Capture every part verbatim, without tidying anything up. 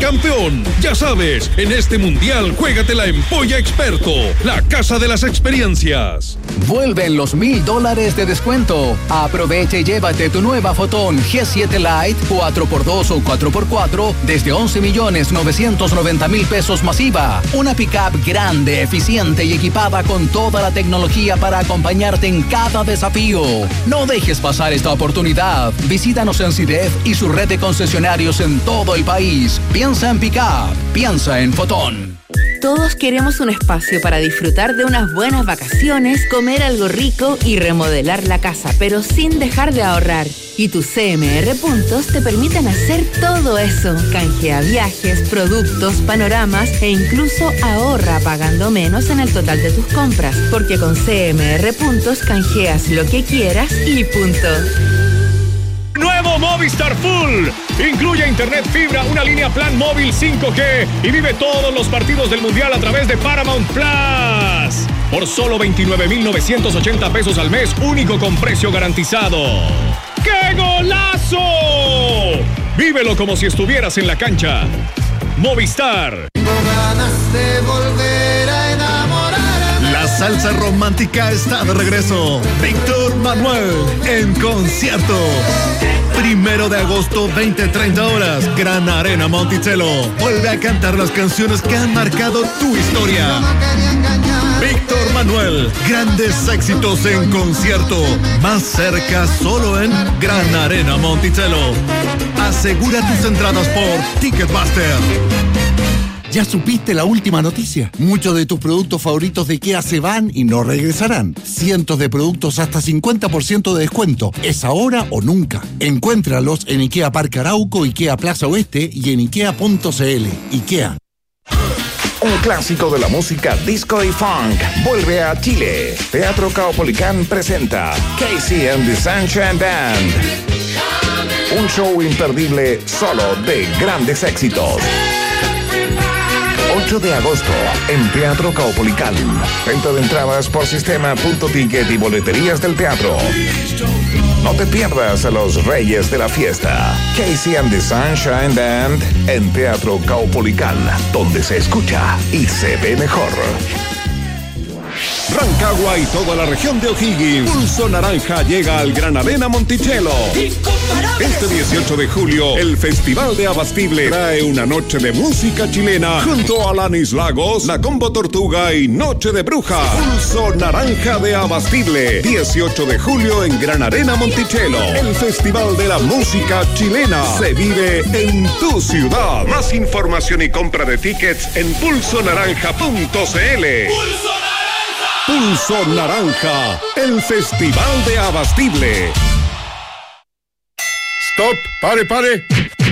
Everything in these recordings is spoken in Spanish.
campeón. Ya sabes, en este mundial, juégatela en Polla Experto, la casa de las experiencias. Vuelven los mil dólares de descuento. Aprovecha y llévate tu nueva Fotón G siete Lite cuatro por dos o cuatro por cuatro desde once millones novecientos noventa mil pesos masiva. Una pickup grande, eficiente y equipada con toda la tecnología para acompañarte en cada desafío. No dejes pasar esta oportunidad. Visítanos en CIDEF y su red de concesionarios en todo el país. Piensa en pickup, piensa en Fotón. Todos queremos un espacio para disfrutar de unas buenas vacaciones, comer algo rico y remodelar la casa, pero sin dejar de ahorrar. Y tus C M R Puntos te permiten hacer todo eso. Canjea viajes, productos, panoramas e incluso ahorra pagando menos en el total de tus compras, porque con C M R Puntos canjeas lo que quieras y punto. Nuevo Movistar Full. Incluye internet fibra, una línea plan móvil cinco G y vive todos los partidos del Mundial a través de Paramount Plus. Por solo veintinueve mil novecientos ochenta pesos al mes, único con precio garantizado. ¡Qué golazo! Vívelo como si estuvieras en la cancha. Movistar. Tengo ganas de volver a enamorarme. La salsa romántica está de regreso. Víctor Manuel en concierto. Primero de agosto, veinte treinta horas, Gran Arena Monticello. Vuelve a cantar las canciones que han marcado tu historia. Víctor Manuel, grandes éxitos en concierto. Más cerca solo en Gran Arena Monticello. Asegura tus entradas por Ticketmaster. ¿Ya supiste la última noticia? Muchos de tus productos favoritos de IKEA se van y no regresarán. Cientos de productos hasta cincuenta por ciento de descuento. ¿Es ahora o nunca? Encuéntralos en IKEA Parque Arauco, IKEA Plaza Oeste y en ikea punto cl. IKEA. Un clásico de la música disco y funk vuelve a Chile. Teatro Caupolicán presenta Casey and the Sunshine Band. Un show imperdible solo de grandes éxitos. ocho de agosto en Teatro Caupolicán. Venta de entradas por sistema punto ticket y boleterías del teatro. No te pierdas a los reyes de la fiesta. Casey and the Sunshine Band en Teatro Caupolicán, donde se escucha y se ve mejor. Rancagua y toda la región de O'Higgins. Pulso Naranja llega al Gran Arena Monticello. Este dieciocho de julio, el Festival de Abastible trae una noche de música chilena junto a Alanis Lagos, La Combo Tortuga y Noche de Bruja. Pulso Naranja de Abastible. dieciocho de julio en Gran Arena Monticello. El Festival de la Música Chilena se vive en tu ciudad. Más información y compra de tickets en pulso naranja punto cl. Pulso Naranja, el Festival de Abastible. Stop, pare, pare.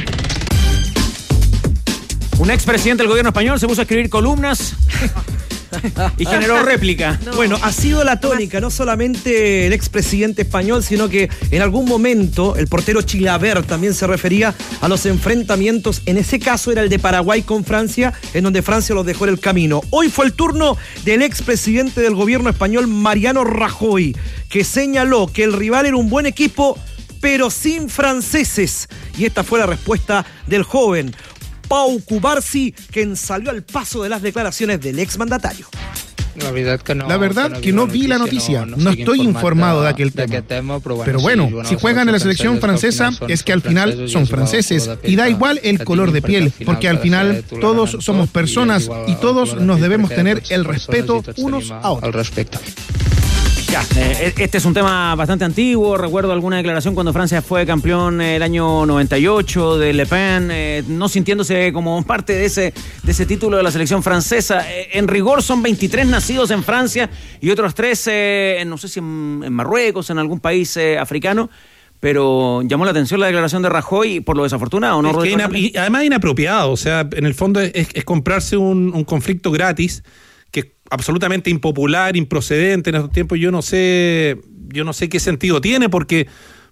Un expresidente del gobierno español se puso a escribir columnas y generó réplica. No. Bueno, ha sido la tónica, no solamente el expresidente español, sino que en algún momento el portero Chilaver también se refería a los enfrentamientos. En ese caso era el de Paraguay con Francia, en donde Francia los dejó en el camino. Hoy fue el turno del expresidente del gobierno español, Mariano Rajoy, que señaló que el rival era un buen equipo, pero sin franceses. Y esta fue la respuesta del joven Pau Cubarsí, quien salió al paso de las declaraciones del exmandatario. La verdad que no, la verdad que no vi la noticia, no, no, no estoy informado de aquel tema. tema pero bueno, pero bueno sí, bueno, si juegan en la selección francesa es que al final son franceses y da igual el color de piel, porque al final todos somos personas y todos nos debemos tener el respeto unos a otros. Al respecto. Ya, eh, este es un tema bastante antiguo. Recuerdo alguna declaración cuando Francia fue campeón el año noventa y ocho de Le Pen, eh, no sintiéndose como parte de ese, de ese título de la selección francesa. Eh, en rigor son veintitrés nacidos en Francia y otros tres, eh, no sé si en, en Marruecos, en algún país eh, africano. Pero llamó la atención la declaración de Rajoy por lo desafortunado, ¿no? Es que ina- y además inapropiado. O sea, en el fondo es, es comprarse un, un conflicto gratis que es absolutamente impopular, improcedente en estos tiempos. Yo no sé, yo no sé qué sentido tiene, porque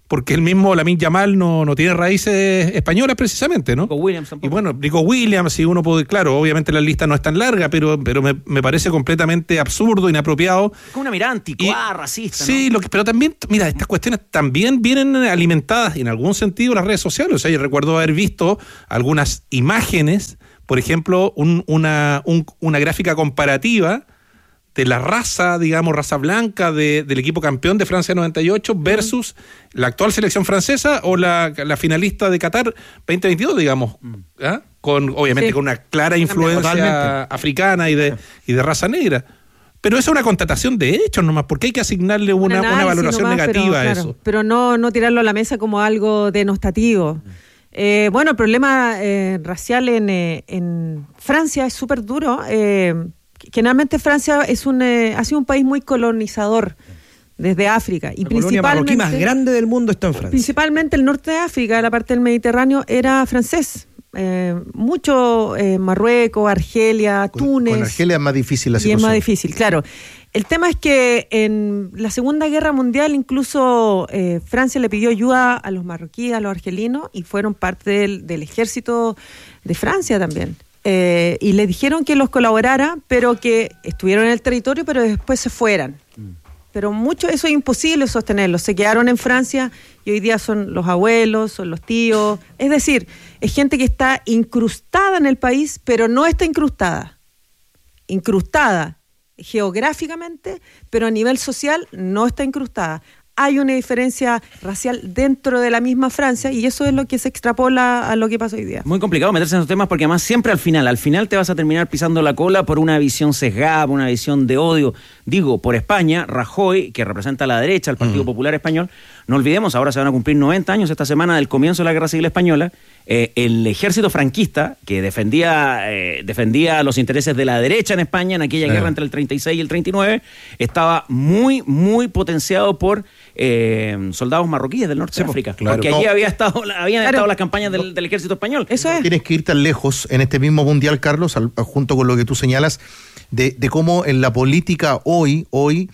porque el mismo Lamine Yamal no, no tiene raíces españolas precisamente, ¿no? Nico Williams tampoco. Y bueno, Nico Williams, si uno puede, claro, obviamente la lista no es tan larga, pero, pero me, me parece completamente absurdo, inapropiado. Con una mirada anticuada, racista, ¿no? Sí, lo que, pero también, mira, estas cuestiones también vienen alimentadas en algún sentido las redes sociales. O sea, yo recuerdo haber visto algunas imágenes, por ejemplo, un, una, un, una gráfica comparativa de la raza, digamos, raza blanca de, del equipo campeón de Francia noventa y ocho versus mm. la actual selección francesa o la, la finalista de Qatar veinte veintidós, digamos, mm. ¿ah? con obviamente sí. con una clara influencia Totalmente. africana y de, y de raza negra. Pero eso es una constatación de hechos nomás, porque hay que asignarle una, una valoración nomás, negativa pero, a claro, eso. Pero no, no tirarlo a la mesa como algo denostativo. Mm. Eh, bueno, el problema eh, racial en, eh, en Francia es súper duro. Eh, Generalmente Francia es un eh, ha sido un país muy colonizador desde África y la colonia marroquí más grande del mundo está en Francia. Principalmente el norte de África, la parte del Mediterráneo era francés. Eh, mucho eh, Marruecos, Argelia, con, Túnez. Con Argelia es más difícil la y situación. es más difícil, claro. El tema es que en la Segunda Guerra Mundial incluso eh, Francia le pidió ayuda a los marroquíes, a los argelinos y fueron parte del, del ejército de Francia también. Eh, y le dijeron que los colaborara, pero que estuvieron en el territorio, pero después se fueran. Mm. Pero mucho eso es imposible sostenerlo. Se quedaron en Francia y hoy día son los abuelos, son los tíos. Es decir, es gente que está incrustada en el país, pero no está incrustada. Incrustada geográficamente, pero a nivel social no está incrustada. Hay una diferencia racial dentro de la misma Francia y eso es lo que se extrapola a lo que pasa hoy día. Muy complicado meterse en esos temas porque además siempre al final, al final te vas a terminar pisando la cola por una visión sesgada, por una visión de odio. Digo, por España, Rajoy, que representa a la derecha, al Partido mm. Popular Español, no olvidemos, ahora se van a cumplir noventa años esta semana del comienzo de la Guerra Civil Española. Eh, el ejército franquista, que defendía eh, defendía los intereses de la derecha en España en aquella eh. guerra entre el treinta y seis y el treinta y nueve, estaba muy, muy potenciado por eh, soldados marroquíes del norte sí, de África. Claro. Porque allí no. había estado, habían claro. estado las campañas del, del ejército español. Eso es. Tienes que ir tan lejos en este mismo mundial, Carlos, al, junto con lo que tú señalas, de, de cómo en la política hoy, hoy,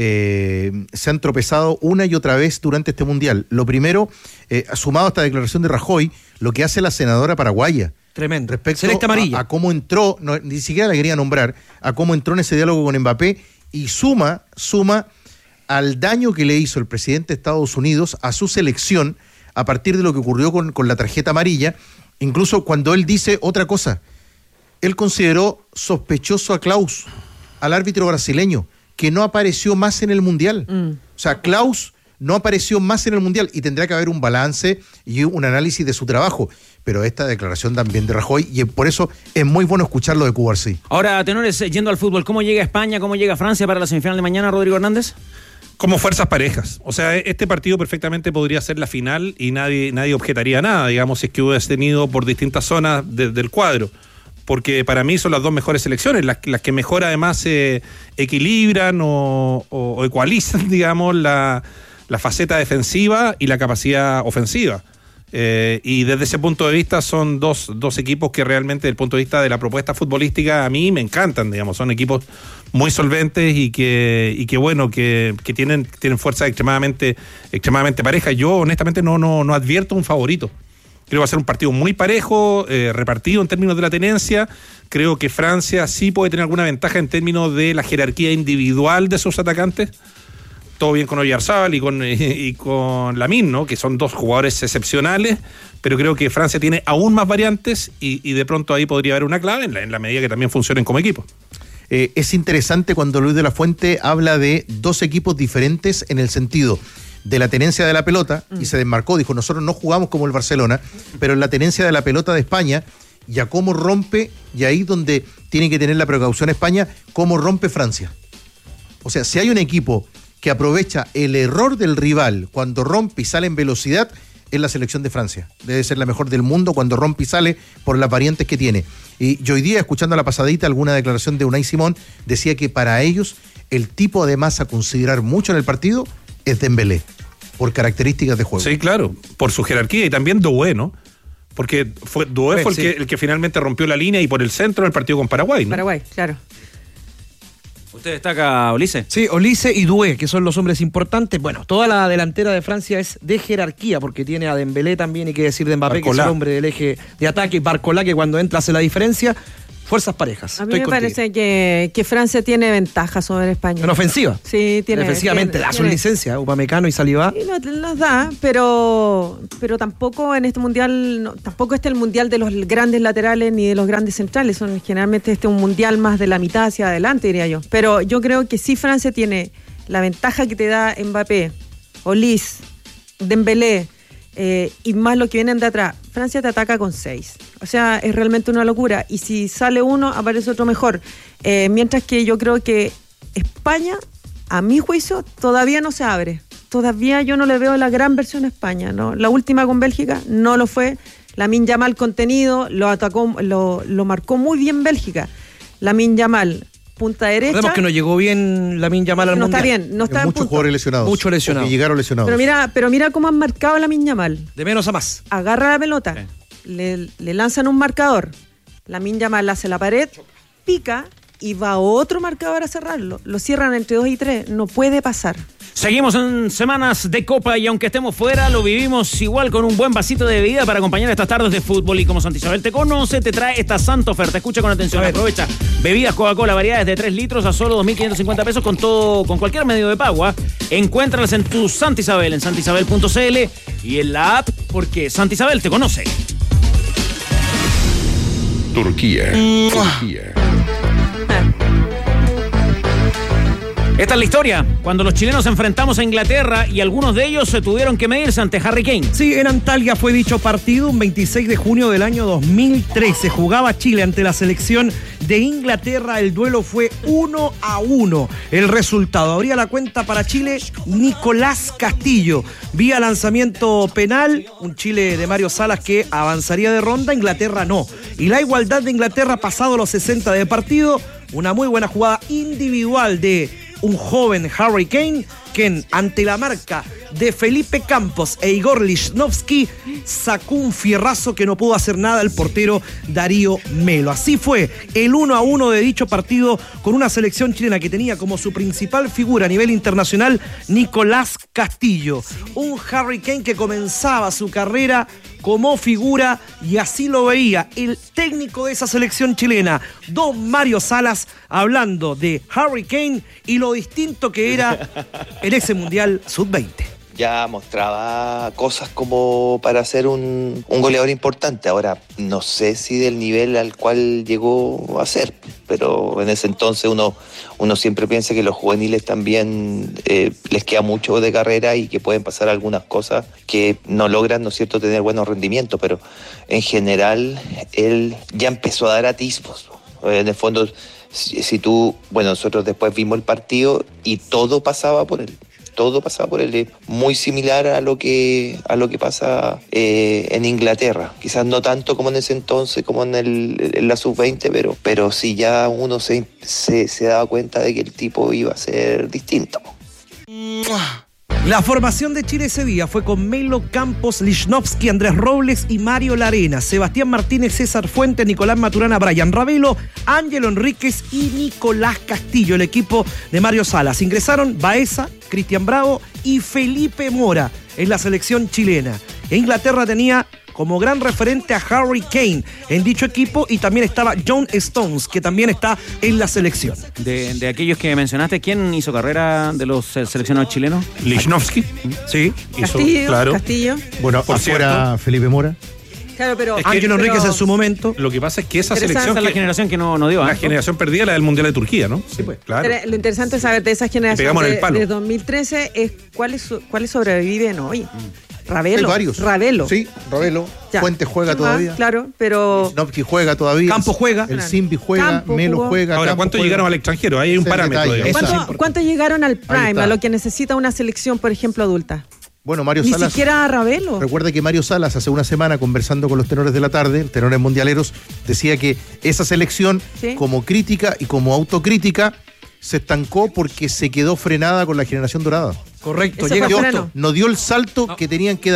Eh, se han tropezado una y otra vez durante este mundial. Lo primero, eh, sumado a esta declaración de Rajoy, lo que hace la senadora paraguaya. Tremendo. Respecto Celeste Amarilla. A, a cómo entró, no, ni siquiera la quería nombrar, a cómo entró en ese diálogo con Mbappé y suma, suma al daño que le hizo el presidente de Estados Unidos a su selección a partir de lo que ocurrió con, con la tarjeta amarilla, incluso cuando él dice otra cosa. Él consideró sospechoso a Klaus, al árbitro brasileño, que no apareció más en el Mundial. Mm. O sea, Klaus no apareció más en el Mundial y tendrá que haber un balance y un análisis de su trabajo. Pero esta declaración también de Rajoy, y por eso es muy bueno escucharlo de Cubarsí. Ahora, tenores, yendo al fútbol, ¿cómo llega España, cómo llega Francia para la semifinal de mañana, Rodrigo Hernández? Como fuerzas parejas. O sea, este partido perfectamente podría ser la final y nadie, nadie objetaría nada, digamos, si es que hubieras tenido por distintas zonas de, del cuadro. Porque para mí son las dos mejores selecciones, las, las que mejor además eh, equilibran o, o, o ecualizan, digamos, la, la faceta defensiva y la capacidad ofensiva. Eh, y desde ese punto de vista son dos, dos equipos que realmente desde el punto de vista de la propuesta futbolística a mí me encantan, digamos, son equipos muy solventes y que, y que bueno, que, que tienen, tienen fuerza extremadamente, extremadamente pareja. Yo honestamente no, no, no advierto un favorito. Creo que va a ser un partido muy parejo, eh, repartido en términos de la tenencia. Creo que Francia sí puede tener alguna ventaja en términos de la jerarquía individual de sus atacantes. Todo bien con Oyarzabal y con, y con Lamine, ¿no? Que son dos jugadores excepcionales, pero creo que Francia tiene aún más variantes y, y de pronto ahí podría haber una clave en la, en la medida que también funcionen como equipo. Eh, es interesante cuando Luis de la Fuente habla de dos equipos diferentes en el sentido de la tenencia de la pelota, mm. y se desmarcó, dijo, nosotros no jugamos como el Barcelona, pero en la tenencia de la pelota de España, y a cómo rompe, y ahí donde tiene que tener la precaución España, cómo rompe Francia. O sea, si hay un equipo que aprovecha el error del rival cuando rompe y sale en velocidad, es la selección de Francia. Debe ser la mejor del mundo cuando rompe y sale por las variantes que tiene. Y yo hoy día, escuchando a la pasadita alguna declaración de Unai Simón, decía que para ellos el tipo además a considerar mucho en el partido es Dembélé, por características de juego. Sí, claro, por su jerarquía y también Doué, ¿no? Porque fue, Doué fue el, sí. que, el que finalmente rompió la línea y por el centro del partido con Paraguay, ¿no? Paraguay, claro. ¿Usted destaca a Olise? Sí, Olise y Doué, que son los hombres importantes. Bueno, toda la delantera de Francia es de jerarquía, porque tiene a Dembélé también, y qué decir de Mbappé, Barcola, que es el hombre del eje de ataque, y Barcola, que cuando entra hace la diferencia. Fuerzas parejas. A mí Estoy me contigo. parece que, que Francia tiene ventaja sobre España. En ofensiva. Sí, tiene. Defensivamente, da su licencia, Upamecano y Saliba. Sí, nos, nos da, pero pero tampoco en este mundial, no, tampoco este es el mundial de los grandes laterales ni de los grandes centrales. Son generalmente este un mundial más de la mitad hacia adelante, diría yo. Pero yo creo que sí Francia tiene la ventaja que te da Mbappé, Olise, Dembélé, Eh, y más lo que vienen de atrás. Francia te ataca con seis. O sea, es realmente una locura. Y si sale uno, aparece otro mejor. Eh, mientras que yo creo que España, a mi juicio, todavía no se abre. Todavía yo no le veo la gran versión a España, ¿no? La última con Bélgica no lo fue. Lamine Yamal contenido, lo atacó, lo, lo marcó muy bien Bélgica. Lamine Yamal, punta derecha. Recordemos que no llegó bien Lamine Yamal al no mundial. No está bien, no está en Muchos jugadores lesionados. Muchos lesionados. Y llegaron lesionados. Pero mira, pero mira cómo han marcado a Lamine Yamal. De menos a más. Agarra la pelota, sí. le, le lanzan un marcador. Lamine Yamal hace la pared, pica y va otro marcador a cerrarlo. Lo cierran entre dos y tres. No puede pasar. Seguimos en semanas de Copa y aunque estemos fuera, lo vivimos igual con un buen vasito de bebida para acompañar estas tardes de fútbol. Y como Santa Isabel te conoce, te trae esta santa oferta. Escucha con atención, aprovecha. Bebidas Coca-Cola, variedades de tres litros a solo dos mil quinientos cincuenta pesos con todo, con cualquier medio de pago. ¿eh? Encuéntralas en tu Santa Isabel, en santa isabel punto c l y en la app, porque Santa Isabel te conoce. Turquía. Turquía. Esta es la historia, cuando los chilenos enfrentamos a Inglaterra y algunos de ellos se tuvieron que medirse ante Harry Kane. Sí, en Antalya fue dicho partido un veintiséis de junio del año dos mil trece. Jugaba Chile ante la selección de Inglaterra. El duelo fue uno a uno. El resultado, abría la cuenta para Chile Nicolás Castillo. Vía lanzamiento penal, un Chile de Mario Salas que avanzaría de ronda, Inglaterra no. Y la igualdad de Inglaterra pasado los sesenta de partido, una muy buena jugada individual de un joven Harry Kane, quien ante la marca de Felipe Campos e Igor Lichnowsky sacó un fierrazo que no pudo hacer nada el portero Darío Melo. Así fue el uno a uno de dicho partido con una selección chilena que tenía como su principal figura a nivel internacional Nicolás Castillo, un Harry Kane que comenzaba su carrera como figura y así lo veía el técnico de esa selección chilena, don Mario Salas, hablando de Harry Kane y lo distinto que era en ese Mundial sub veinte. Ya mostraba cosas como para ser un, un goleador importante. Ahora, no sé si del nivel al cual llegó a ser, pero en ese entonces uno, uno siempre piensa que los juveniles también eh, les queda mucho de carrera y que pueden pasar algunas cosas que no logran, ¿no es cierto?, tener buenos rendimientos, pero en general él ya empezó a dar atisbos. En el fondo, si, si tú, bueno, nosotros después vimos el partido y todo pasaba por él. Todo pasaba por él, muy similar a lo que a lo que pasa eh, en Inglaterra. Quizás no tanto como en ese entonces, como en, el, en la sub veinte, pero, pero sí ya uno se, se, se daba cuenta de que el tipo iba a ser distinto. La formación de Chile ese día fue con Melo, Campos, Lichnowsky, Andrés Robles y Mario Larena, Sebastián Martínez, César Fuentes, Nicolás Maturana, Brian Ravelo, Ángelo Enríquez y Nicolás Castillo, el equipo de Mario Salas. Ingresaron Baeza, Cristian Bravo y Felipe Mora en la selección chilena. E Inglaterra tenía como gran referente a Harry Kane en dicho equipo y también estaba John Stones, que también está en la selección. De, de aquellos que mencionaste, ¿quién hizo carrera de los seleccionados chilenos? Lichnowsky. Sí. Castillo, hizo, claro. Castillo. Bueno, Por afuera cierto, Felipe Mora. Claro, pero Ángelo Enríquez en su momento. Lo que pasa es que esa Interesante selección... es la que, generación que no, no dio. La ¿eh? generación perdida, la del Mundial de Turquía, ¿no? Sí, pues, claro. Lo interesante es saber de esa generación de, de dos mil trece es cuáles cuáles sobreviven hoy. Mm. Ravelo. Hay varios. Ravelo. Sí, Ravelo. Ya. Fuentes juega Ah, todavía. Claro, pero... Lichnowsky juega todavía. Campo juega. El Simbi juega. Campo Melo jugó. juega. Ahora, Campo ¿cuántos juega? llegaron al extranjero? Ahí hay un Ese es el parámetro. detalle. digamos. ¿Cuánto, ¿Cuánto llegaron al prime, está. a lo que necesita una selección, por ejemplo, adulta? Bueno, Mario Ni Salas. siquiera a Ravelo. Recuerda que Mario Salas hace una semana conversando con los tenores de la tarde, tenores mundialeros, decía que esa selección, ¿sí?, como crítica y como autocrítica, se estancó porque se quedó frenada con la generación dorada. Correcto. Ese Llega fue Dio- freno. no dio el salto que tenían que dar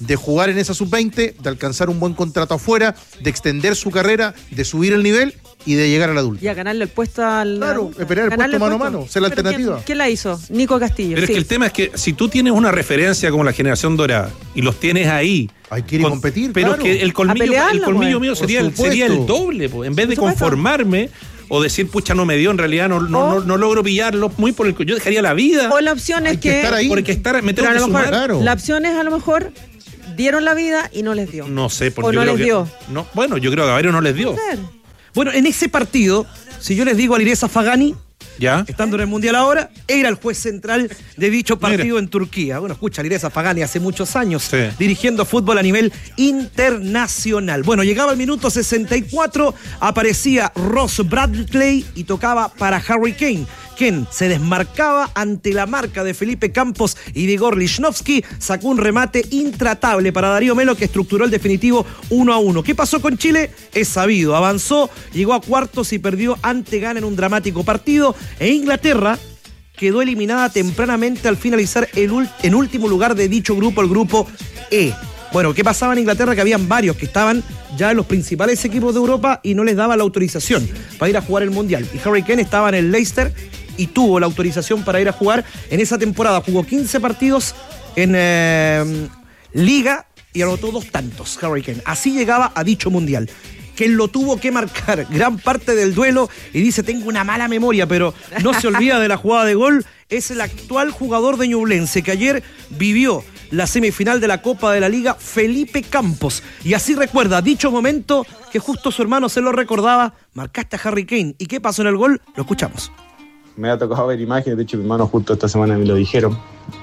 de jugar en esa sub veinte, de alcanzar un buen contrato afuera, de extender su carrera, de subir el nivel y de llegar al adulto. Y a ganarle el puesto al... Claro, esperar el puesto mano a mano, ser la alternativa. ¿quién, ¿Quién la hizo? Nico Castillo. Pero sí. es que el tema es que si tú tienes una referencia como la generación dorada y los tienes ahí... Hay que ir con, competir, Pero claro. que el colmillo, pelearla, el colmillo pues. mío sería el, sería el doble, pues. En vez de supuesto. conformarme o decir, pucha, no me dio, en realidad no, no, no, no logro pillarlo, muy por el... Yo dejaría la vida. O la opción es Hay que que... estar ahí. Porque estar, me tengo pero a que lo sumar. mejor, Claro. la opción es a lo mejor dieron la vida y no les dio. No sé, porque o yo no creo les que, dio. No, bueno, yo creo que a varios no les dio. Bueno, en ese partido, si yo les digo a Alireza Fagani, ¿ya? Estando en el Mundial ahora, era el juez central de dicho partido Mira. en Turquía. Bueno, escucha, Alireza Fagani hace muchos años Sí. dirigiendo fútbol a nivel internacional. Bueno, llegaba el minuto sesenta y cuatro, aparecía Ross Bradley y tocaba para Harry Kane, quien se desmarcaba ante la marca de Felipe Campos y de Igor Lichnowsky, sacó un remate intratable para Darío Melo que estructuró el definitivo uno a uno. ¿Qué pasó con Chile? Es sabido, avanzó, llegó a cuartos y perdió ante Ghana en un dramático partido, e Inglaterra quedó eliminada tempranamente al finalizar el ult- en último lugar de dicho grupo, el grupo E. Bueno, ¿qué pasaba en Inglaterra? Que habían varios que estaban ya en los principales equipos de Europa y no les daba la autorización para ir a jugar el Mundial. Y Harry Kane estaba en el Leicester y tuvo la autorización para ir a jugar. En esa temporada jugó quince partidos en eh, Liga y anotó dos tantos, Harry Kane. Así llegaba a dicho Mundial. Que él lo tuvo que marcar gran parte del duelo y dice, tengo una mala memoria, pero no se olvida de la jugada de gol. Es el actual jugador de Ñublense que ayer vivió la semifinal de la Copa de la Liga, Felipe Campos. Y así recuerda dicho momento que justo su hermano se lo recordaba. Marcaste a Harry Kane. ¿Y qué pasó en el gol? Lo escuchamos. Me ha tocado ver imágenes, de hecho mi hermano justo esta semana me lo dijeron.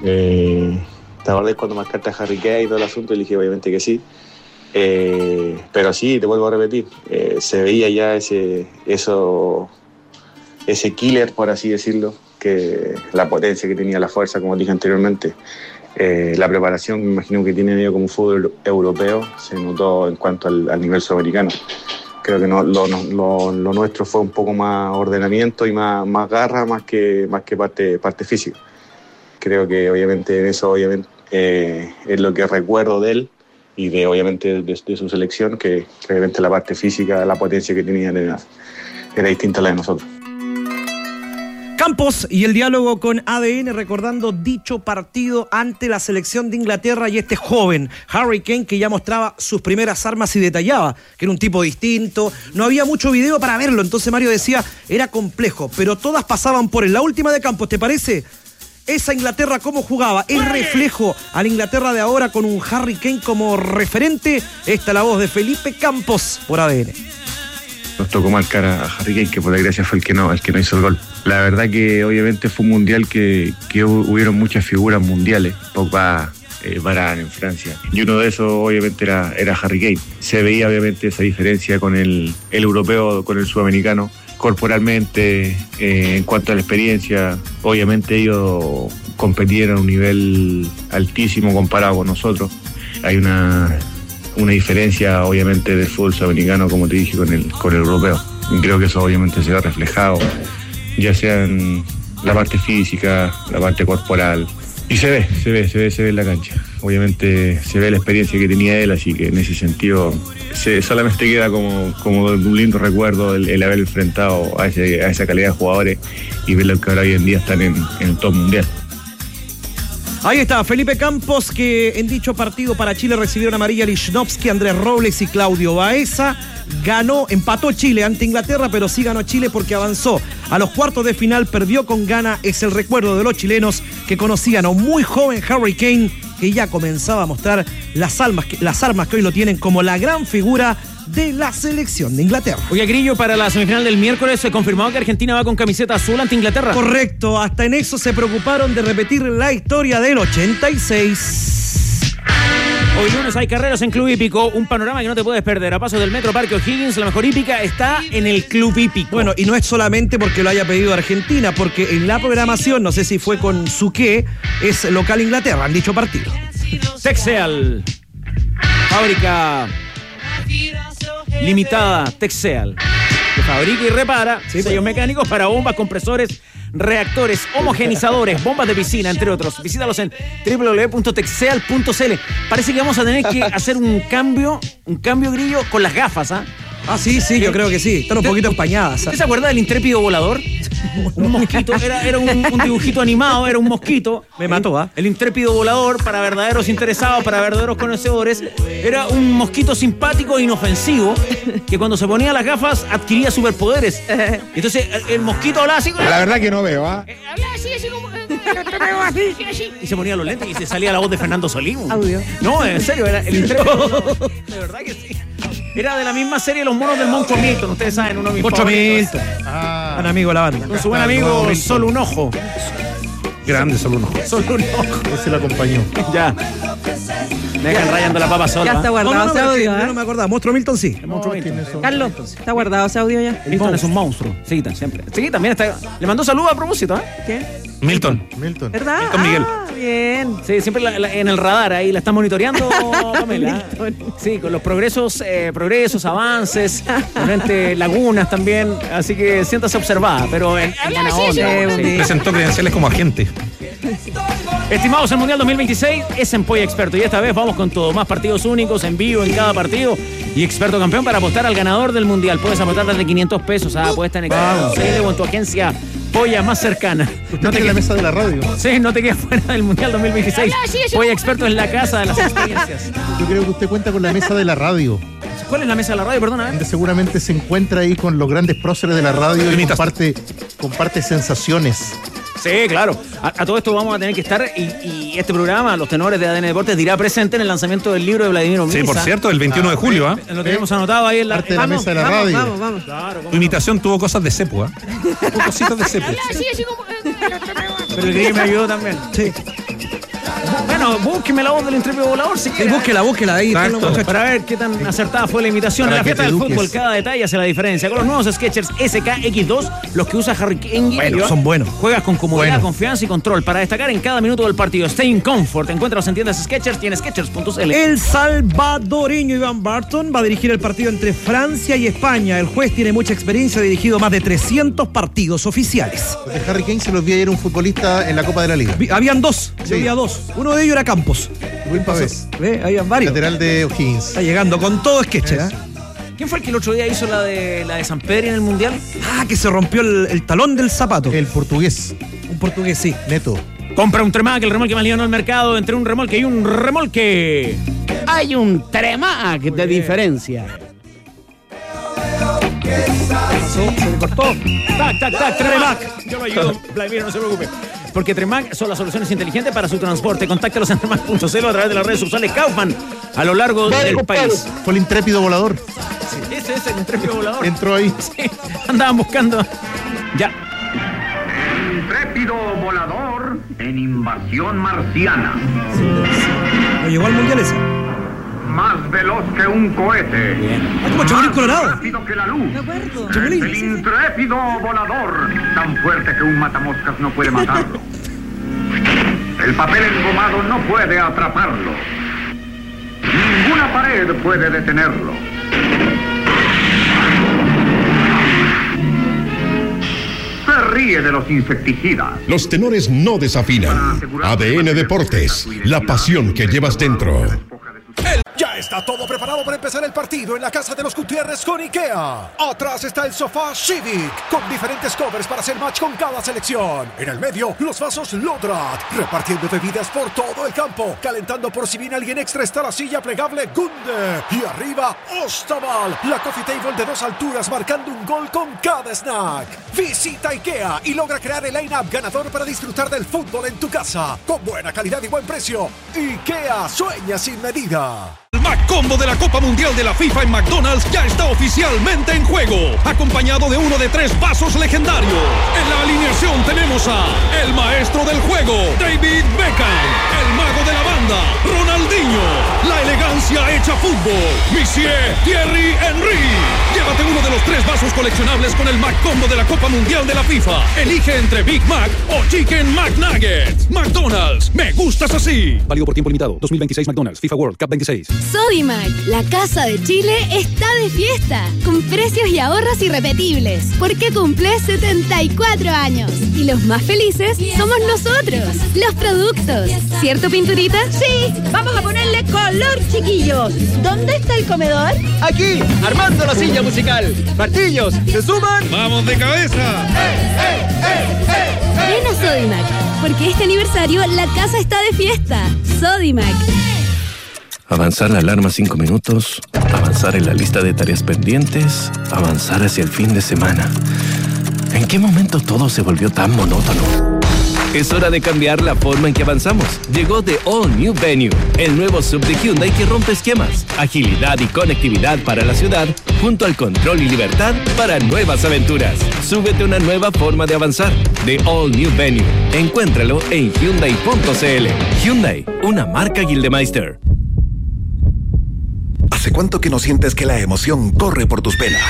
Eh, ¿Te acordás cuando marcaste a Harry Kane y todo el asunto? Y le dije obviamente que sí. Eh, pero sí, te vuelvo a repetir, eh, se veía ya ese, eso, ese killer, por así decirlo, que la potencia que tenía, la fuerza, como dije anteriormente, eh, la preparación, me imagino que tiene medio como fútbol europeo, se notó en cuanto al, al nivel sudamericano. Creo que no, lo, lo, lo nuestro fue un poco más ordenamiento y más, más garra, más que, más que parte, parte física. Creo que obviamente en eso obviamente, eh, es lo que recuerdo de él y de obviamente de, de su selección, que, que obviamente la parte física, la potencia que tenían era, era distinta a la de nosotros. Campos y el diálogo con A D N recordando dicho partido ante la selección de Inglaterra y este joven Harry Kane que ya mostraba sus primeras armas y detallaba que era un tipo distinto. No había mucho video para verlo, entonces Mario decía, era complejo, pero todas pasaban por él. La última de Campos, ¿te parece? Esa Inglaterra cómo jugaba, es reflejo a la Inglaterra de ahora con un Harry Kane como referente. Esta es la voz de Felipe Campos por A D N. Nos tocó marcar a Harry Kane, que por desgracia fue el que no, el que no hizo el gol. La verdad que obviamente fue un mundial que, que hubieron muchas figuras mundiales, Pogba, eh, Varane en Francia, y uno de esos obviamente era, era Harry Kane. Se veía obviamente esa diferencia con el, el europeo, con el sudamericano, corporalmente, eh, en cuanto a la experiencia. Obviamente ellos competían a un nivel altísimo comparado con nosotros. Hay una... una diferencia obviamente del fútbol sudamericano, como te dije, con el, con el europeo. Y creo que eso obviamente se ve reflejado, ya sea en la parte física, la parte corporal. Y se ve, se ve, se ve, se ve en la cancha. Obviamente se ve la experiencia que tenía él, así que en ese sentido se, solamente queda como, como un lindo recuerdo el, el haber enfrentado a, ese, a esa calidad de jugadores y ver lo que ahora hoy en día están en, en el top mundial. Ahí está, Felipe Campos, que en dicho partido para Chile recibieron amarilla Lichnowsky, Andrés Robles y Claudio Baeza. Ganó, empató Chile ante Inglaterra, pero sí ganó Chile porque avanzó a los cuartos de final, perdió con Ghana. Es el recuerdo de los chilenos que conocían a un muy joven Harry Kane, que ya comenzaba a mostrar las, almas, las armas que hoy lo tienen como la gran figura de la selección de Inglaterra. Oye, Grillo, para la semifinal del miércoles se confirmó que Argentina va con camiseta azul ante Inglaterra. Correcto, hasta en eso se preocuparon de repetir la historia del ochenta y seis. Hoy lunes hay carreras en Club Hípico, un panorama que no te puedes perder. A paso del Metro Parque O'Higgins, la mejor hípica está en el Club Hípico. Bueno, y no es solamente porque lo haya pedido Argentina, porque en la programación, no sé si fue con su qué, es local Inglaterra, han dicho partido. Texeal, fábrica limitada Texeal, que fabrica y repara Sí, sellos mecánicos para bombas, compresores, reactores, homogenizadores, bombas de piscina, entre otros. Visítalos en doble u doble u doble u punto texeal punto c l. Parece que vamos a tener que hacer un cambio, un cambio, Grillo, con las gafas, ¿ah? ¿eh? Ah, sí, sí, yo creo que sí. Están un poquito empañadas. ¿Usted se acuerda del intrépido volador? Un mosquito, era, era un, un dibujito animado, era un mosquito. Me mató, ¿ah? ¿eh? El intrépido volador, para verdaderos interesados, para verdaderos conocedores, era un mosquito simpático e inofensivo que cuando se ponía las gafas adquiría superpoderes. Entonces el, el mosquito hablaba así. La verdad que no veo, ¿ah? ¿eh? Hablaba así, así como. Así, así. Y se ponía los lentes y se salía la voz de Fernando Solís. Audio. No, en serio, era el intrépido. De verdad que sí. Era de la misma serie Los Monos del Monstruo Milton. Ustedes saben, uno de mis Monstruo favoritos. Milton. Ah. Un amigo de la banda. Con su buen amigo Solo un Ojo. Grande, Solo un Ojo. Solo un Ojo. Ese lo acompañó. Ya. Me dejan rayando la papa sola. Ya está guardado no, no, no, ese audio, Yo ¿eh? no me acordaba. Monstruo Milton sí. El Monstruo Milton. Carlos, ¿está guardado ese audio ya? Milton es un monstruo. Sí, siempre. Sí, también está. Le mandó saludos a propósito, ¿eh? ¿Qué? Milton. Milton. ¿Verdad? Milton Miguel. Ah, bien. Sí, siempre la, la, en el radar ahí la está monitoreando Pamela. Sí, con los progresos, eh, progresos, avances, realmente lagunas también. Así que siéntase observada, pero en, en buena onda. Sí. Presentó credenciales como agente. Estimados, el Mundial dos mil veintiséis es en Polla Experto y esta vez vamos con todo. Más partidos únicos en vivo en cada partido y Experto Campeón para apostar al ganador del Mundial. Puedes apostar desde quinientos pesos. Ah, apuesta en Experto C L o en tu agencia Polla más cercana. No te quedes en la mesa de la radio. Sí, no te quedes fuera del Mundial dos mil veintiséis. Polla Experto es la casa de las experiencias. Yo creo que usted cuenta con la mesa de la radio. ¿Cuál es la mesa de la radio? Perdona. ¿eh? Donde seguramente se encuentra ahí con los grandes próceres de la radio y comparte, comparte sensaciones. Sí, claro. A, a todo esto vamos a tener que estar y, y este programa, Los Tenores de A D N Deportes, dirá presente en el lanzamiento del libro de Vladimir Misa. Sí, por cierto, el veintiuno de julio. ¿ah? ¿eh? Lo tenemos anotado ahí en la, parte de la vamos, mesa de la vamos, radio. Vamos, vamos. Claro, Tu imitación tuvo cosas de cepo, ¿ah? ¿eh? Tuvo cositas de cepo. Sí, así como... Pero el gris me ayudó también. Sí. Bueno, búsqueme la voz del intrépido volador si quiere. Sí, búsquela, búsquela ahí. Para ver qué tan acertada fue la imitación. Para en la fiesta del eduques. fútbol, cada detalle hace la diferencia. Con los nuevos Skechers S K X dos, los que usa Harry Kane. Bueno, son buenos. Juegas con comodidad, Bueno. confianza y control para destacar en cada minuto del partido. Stay in comfort. Encuéntralos en tiendas Skechers y en skechers punto c l. El salvadoreño Iván Barton va a dirigir el partido entre Francia y España. El juez tiene mucha experiencia, ha dirigido más de trescientos partidos oficiales. Los de Harry Kane se los vi ayer un futbolista en la Copa de la Liga. Vi- Habían dos, yo Sí. había dos. Uno de ellos era Campos. Luis Pavés, ¿Ve? Habían varios. lateral de O'Higgins. Está llegando con todo sketch, ¿eh? ¿Quién fue el que el otro día hizo la de la de San Pedro en el Mundial? Ah, que se rompió el, el talón del zapato. El portugués, Un portugués, sí. Neto. Compra un Tremac, el remolque más liviano del mercado. Entre un remolque y un remolque. Hay un Tremac de diferencia. Se le cortó. Tac, tac, tac, Tremac. Yo lo ayudo, Vladimir, no se preocupe. Porque Tremac son las soluciones inteligentes para su transporte. Contáctalos en tremac punto c l o a través de las redes sociales Kaufman a lo largo del país. Fue el intrépido volador. Sí, ese es el intrépido volador. Entró ahí. Sí, andaban buscando. Ya. Intrépido volador en invasión marciana. ¿No llegó al mundial ese? Más veloz que un cohete. Ah, como Chapulín Colorado. Más rápido que la luz. Me acuerdo. Es el intrépido volador, tan fuerte que un matamoscas no puede matarlo. El papel engomado no puede atraparlo. Ninguna pared puede detenerlo. Se ríe de los insecticidas. Los tenores no desafinan. A D N Deportes, la pasión que llevas dentro. Ya está todo preparado para empezar el partido en la casa de los Gutiérrez con IKEA. Atrás está el sofá Civic, con diferentes covers para hacer match con cada selección. En el medio, los vasos Lodrat, repartiendo bebidas por todo el campo. Calentando por si viene alguien extra está la silla plegable Gunde. Y arriba, Ostaval, la coffee table de dos alturas marcando un gol con cada snack. Visita IKEA y logra crear el line-up ganador para disfrutar del fútbol en tu casa. Con buena calidad y buen precio. IKEA sueña sin medida. El Mac Combo de la Copa Mundial de la FIFA en McDonald's ya está oficialmente en juego, acompañado de uno de tres vasos legendarios. En la alineación tenemos a el maestro del juego, David Beckham, el mago de la banda, Ronaldinho, la elegancia hecha fútbol, Monsieur Thierry Henry. Llévate uno de los tres vasos coleccionables con el Mac Combo de la Copa Mundial de la FIFA. Elige entre Big Mac o Chicken McNuggets. McDonald's, me gustas así. Válido por tiempo limitado. dos mil veintiséis McDonald's FIFA World Cup veintiséis. Sodimac, la casa de Chile está de fiesta, con precios y ahorros irrepetibles, porque cumple setenta y cuatro años. Y los más felices somos nosotros, los productos. ¿Cierto, Pinturita? Sí, vamos a ponerle color, chiquillos. ¿Dónde está el comedor? Aquí, armando la silla musical. Martillos, ¿se suman? ¡Vamos de cabeza! ¡Eh, eh, eh, eh! Ven a Sodimac, porque este aniversario la casa está de fiesta. Sodimac. Avanzar la alarma cinco minutos, avanzar en la lista de tareas pendientes, avanzar hacia el fin de semana. ¿En qué momento todo se volvió tan monótono? Es hora de cambiar la forma en que avanzamos. Llegó The All New Venue, el nuevo S U V de Hyundai que rompe esquemas, agilidad y conectividad para la ciudad, junto al control y libertad para nuevas aventuras. Súbete a una nueva forma de avanzar. The All New Venue. Encuéntralo en Hyundai punto c l. Hyundai, una marca Gildemeister. ¿Hace cuánto que no sientes que la emoción corre por tus venas?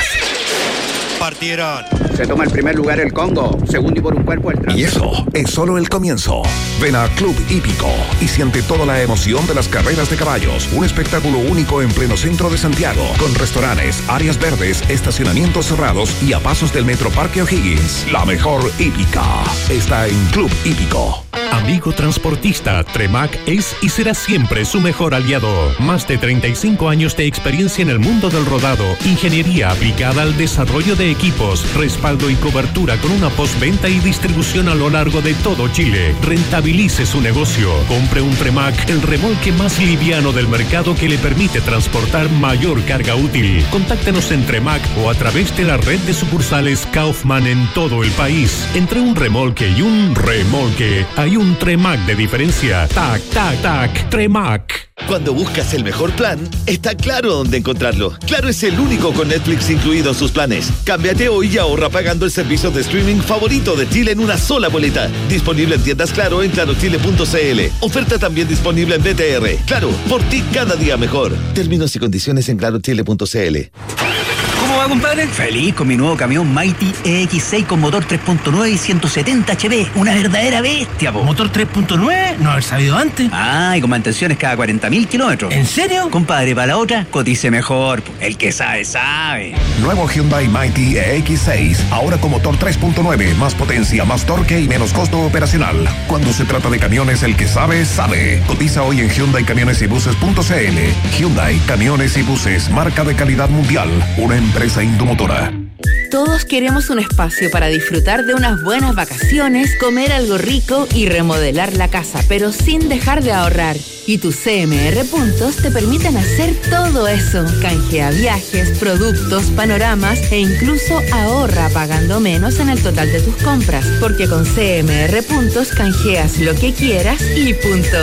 Partieron. Se toma el primer lugar el Congo, segundo y por un cuerpo el Trans. Y eso es solo el comienzo. Ven a Club Hípico y siente toda la emoción de las carreras de caballos. Un espectáculo único en pleno centro de Santiago, con restaurantes, áreas verdes, estacionamientos cerrados y a pasos del Metro Parque O'Higgins. La mejor hípica está en Club Hípico. Amigo transportista, Tremac es y será siempre su mejor aliado. Más de treinta y cinco años de experiencia en el mundo del rodado, ingeniería aplicada al desarrollo de equipos, respaldo y cobertura con una postventa y distribución a lo largo de todo Chile. Rentabilice su negocio. Compre un Tremac, el remolque más liviano del mercado que le permite transportar mayor carga útil. Contáctenos en Tremac o a través de la red de sucursales Kaufman en todo el país. Entre un remolque y un remolque hay un Tremac de diferencia. Tac, tac, tac. Tremac. Cuando buscas el mejor plan, está claro dónde encontrarlo. Claro es el único con Netflix incluido en sus planes. Cámbiate hoy y ahorra pagando el servicio de streaming favorito de Chile en una sola boleta. Disponible en tiendas Claro en claro chile punto c l. Oferta también disponible en B T R. Claro, por ti cada día mejor. Términos y condiciones en claro chile punto c l. ¿Cómo va, compadre? Feliz con mi nuevo camión Mighty E X seis con motor tres punto nueve y ciento setenta H P. Una verdadera bestia, po. ¿Motor tres punto nueve? No haber sabido antes. Ah, y con mantenciones cada cuarenta mil kilómetros. ¿En serio? Compadre, para la otra, cotice mejor, po. El que sabe, sabe. Nuevo Hyundai Mighty E X seis. Ahora con motor tres punto nueve. Más potencia, más torque y menos costo operacional. Cuando se trata de camiones, el que sabe, sabe. Cotiza hoy en Hyundai Camiones y Buses punto c l. Hyundai Camiones y Buses. Marca de calidad mundial. Una empresa Indomotora. Todos queremos un espacio para disfrutar de unas buenas vacaciones, comer algo rico y remodelar la casa, pero sin dejar de ahorrar. Y tus C M R Puntos te permiten hacer todo eso. Canjea viajes, productos, panoramas e incluso ahorra pagando menos en el total de tus compras, porque con C M R Puntos canjeas lo que quieras y punto.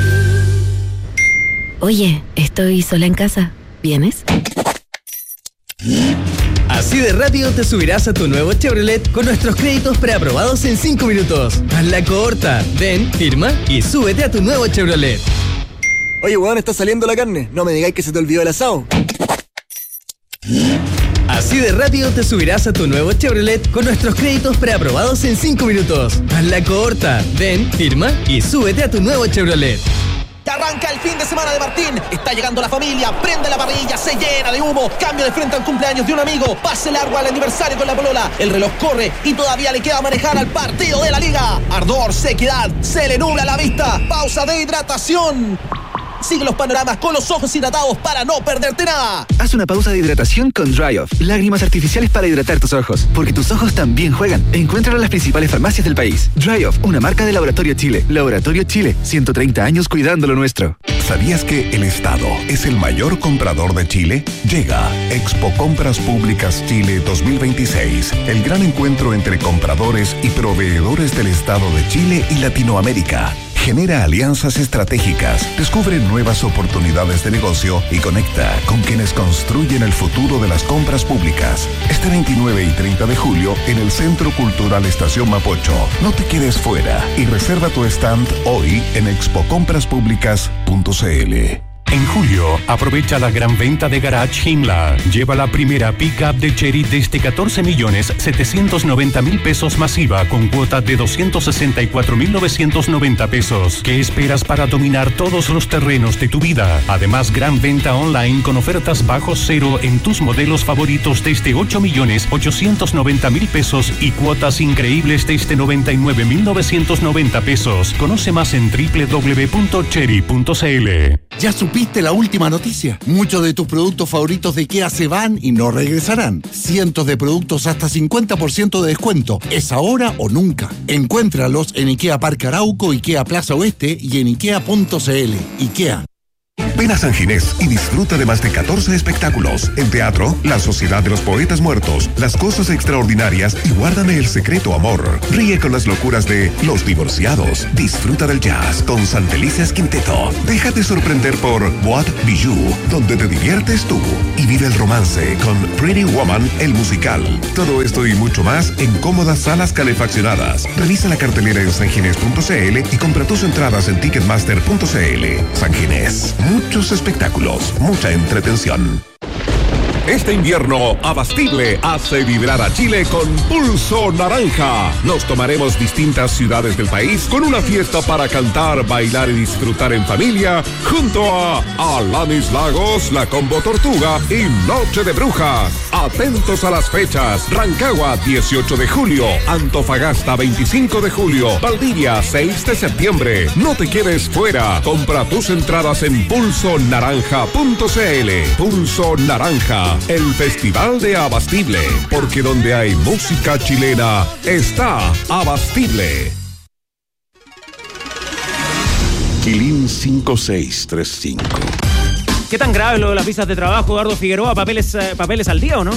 Oye, estoy sola en casa. ¿Vienes? Así de rápido te subirás a tu nuevo Chevrolet con nuestros créditos preaprobados en cinco minutos. Hazla corta. Ven, firma y súbete a tu nuevo Chevrolet. Oye, weón, está saliendo la carne. No me digáis que se te olvidó el asado. Así de rápido te subirás a tu nuevo Chevrolet con nuestros créditos preaprobados en cinco minutos. Hazla corta. Ven, firma y súbete a tu nuevo Chevrolet. Arranca el fin de semana de Martín. Está llegando la familia, prende la parrilla, se llena de humo. Cambio de frente al cumpleaños de un amigo. Pase largo al aniversario con la polola. El reloj corre y todavía le queda manejar al partido de la liga. Ardor, sequedad, se le nubla la vista. Pausa de hidratación. Sigue los panoramas con los ojos hidratados para no perderte nada. Haz una pausa de hidratación con Dry Off. Lágrimas artificiales para hidratar tus ojos, porque tus ojos también juegan. Encuéntralo en las principales farmacias del país. Dry Off, una marca de Laboratorio Chile. Laboratorio Chile, ciento treinta años cuidando lo nuestro. ¿Sabías que el Estado es el mayor comprador de Chile? Llega Expo Compras Públicas Chile dos mil veintiséis, el gran encuentro entre compradores y proveedores del Estado de Chile y Latinoamérica. Genera alianzas estratégicas, descubre nuevas oportunidades de negocio y conecta con quienes construyen el futuro de las compras públicas. Este veintinueve y treinta de julio en el Centro Cultural Estación Mapocho. No te quedes fuera y reserva tu stand hoy en expo compras públicas punto c l. En julio, aprovecha la gran venta de Garage Himla. Lleva la primera pick-up de Chery desde catorce millones setecientos noventa mil pesos masiva con cuota de doscientos sesenta y cuatro mil novecientos noventa pesos. ¿Qué esperas para dominar todos los terrenos de tu vida? Además, gran venta online con ofertas bajo cero en tus modelos favoritos desde ocho millones ochocientos noventa mil pesos y cuotas increíbles desde noventa y nueve mil novecientos noventa pesos. Conoce más en doble u doble u doble u punto chery punto c l. ¿Ya supiste la última noticia? Muchos de tus productos favoritos de IKEA se van y no regresarán. Cientos de productos hasta cincuenta por ciento de descuento. ¿Es ahora o nunca? Encuéntralos en IKEA Parque Arauco, IKEA Plaza Oeste y en ikea punto c l. IKEA. Ven a San Ginés y disfruta de más de catorce espectáculos. En teatro, La Sociedad de los Poetas Muertos, Las Cosas Extraordinarias y Guárdame el Secreto Amor. Ríe con las locuras de Los Divorciados. Disfruta del jazz con Santelices Quinteto. Déjate sorprender por Boîte Bijou, donde te diviertes tú. Y vive el romance con Pretty Woman, el musical. Todo esto y mucho más en cómodas salas calefaccionadas. Revisa la cartelera en sanginés punto c l y compra tus entradas en ticketmaster punto c l. San Ginés. Muchos espectáculos, mucha entretención. Este invierno, Abastible hace vibrar a Chile con Pulso Naranja. Nos tomaremos distintas ciudades del país con una fiesta para cantar, bailar y disfrutar en familia junto a Alanis Lagos, La Combo Tortuga y Noche de Brujas. Atentos a las fechas. Rancagua, dieciocho de julio. Antofagasta, veinticinco de julio. Valdivia, seis de septiembre. No te quedes fuera. Compra tus entradas en pulso naranja punto c l. Pulso Naranja. El Festival de Abastible, porque donde hay música chilena, está Abastible. Quilín cinco seis tres cinco. ¿Qué tan grave lo de las visas de trabajo, Eduardo Figueroa? ¿Papeles, eh, papeles al día o no?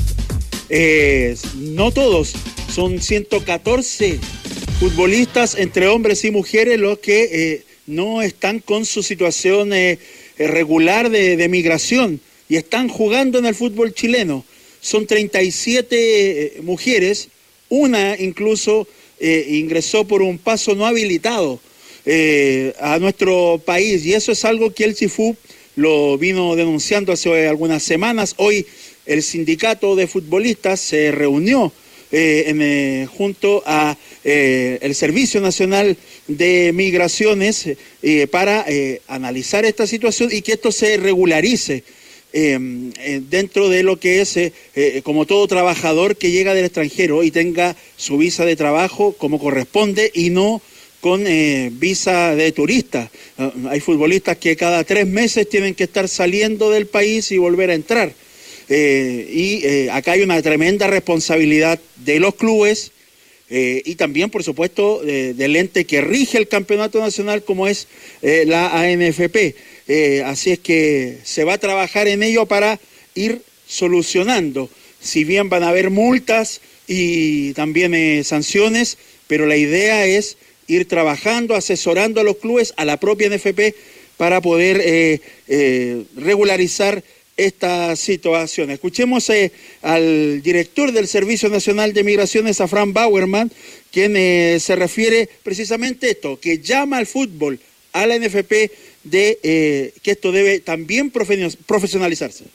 Eh, no todos, son ciento catorce futbolistas entre hombres y mujeres los que eh, no están con su situación eh, regular de, de migración. Y están jugando en el fútbol chileno. Son treinta y siete eh, mujeres, una incluso eh, ingresó por un paso no habilitado eh, a nuestro país. Y eso es algo que el C I F U lo vino denunciando hace algunas semanas. Hoy el sindicato de futbolistas se reunió eh, en, eh, junto a eh, el Servicio Nacional de Migraciones eh, para eh, analizar esta situación y que esto se regularice. Eh, eh, dentro de lo que es, eh, eh, como todo trabajador que llega del extranjero y tenga su visa de trabajo como corresponde y no con eh, visa de turista. Uh, hay futbolistas que cada tres meses tienen que estar saliendo del país y volver a entrar. Eh, y eh, acá hay una tremenda responsabilidad de los clubes eh, y también, por supuesto, eh, del ente que rige el campeonato nacional como es eh, la A N F P. Eh, así es que se va a trabajar en ello para ir solucionando. Si bien van a haber multas y también eh, sanciones, pero la idea es ir trabajando, asesorando a los clubes, a la propia N F P, para poder eh, eh, regularizar esta situación. Escuchemos eh, al director del Servicio Nacional de Migraciones, a Fran Bauerman, quien eh, se refiere precisamente a esto, que llama al fútbol, a la N F P, de eh, que esto debe también profesionalizarse.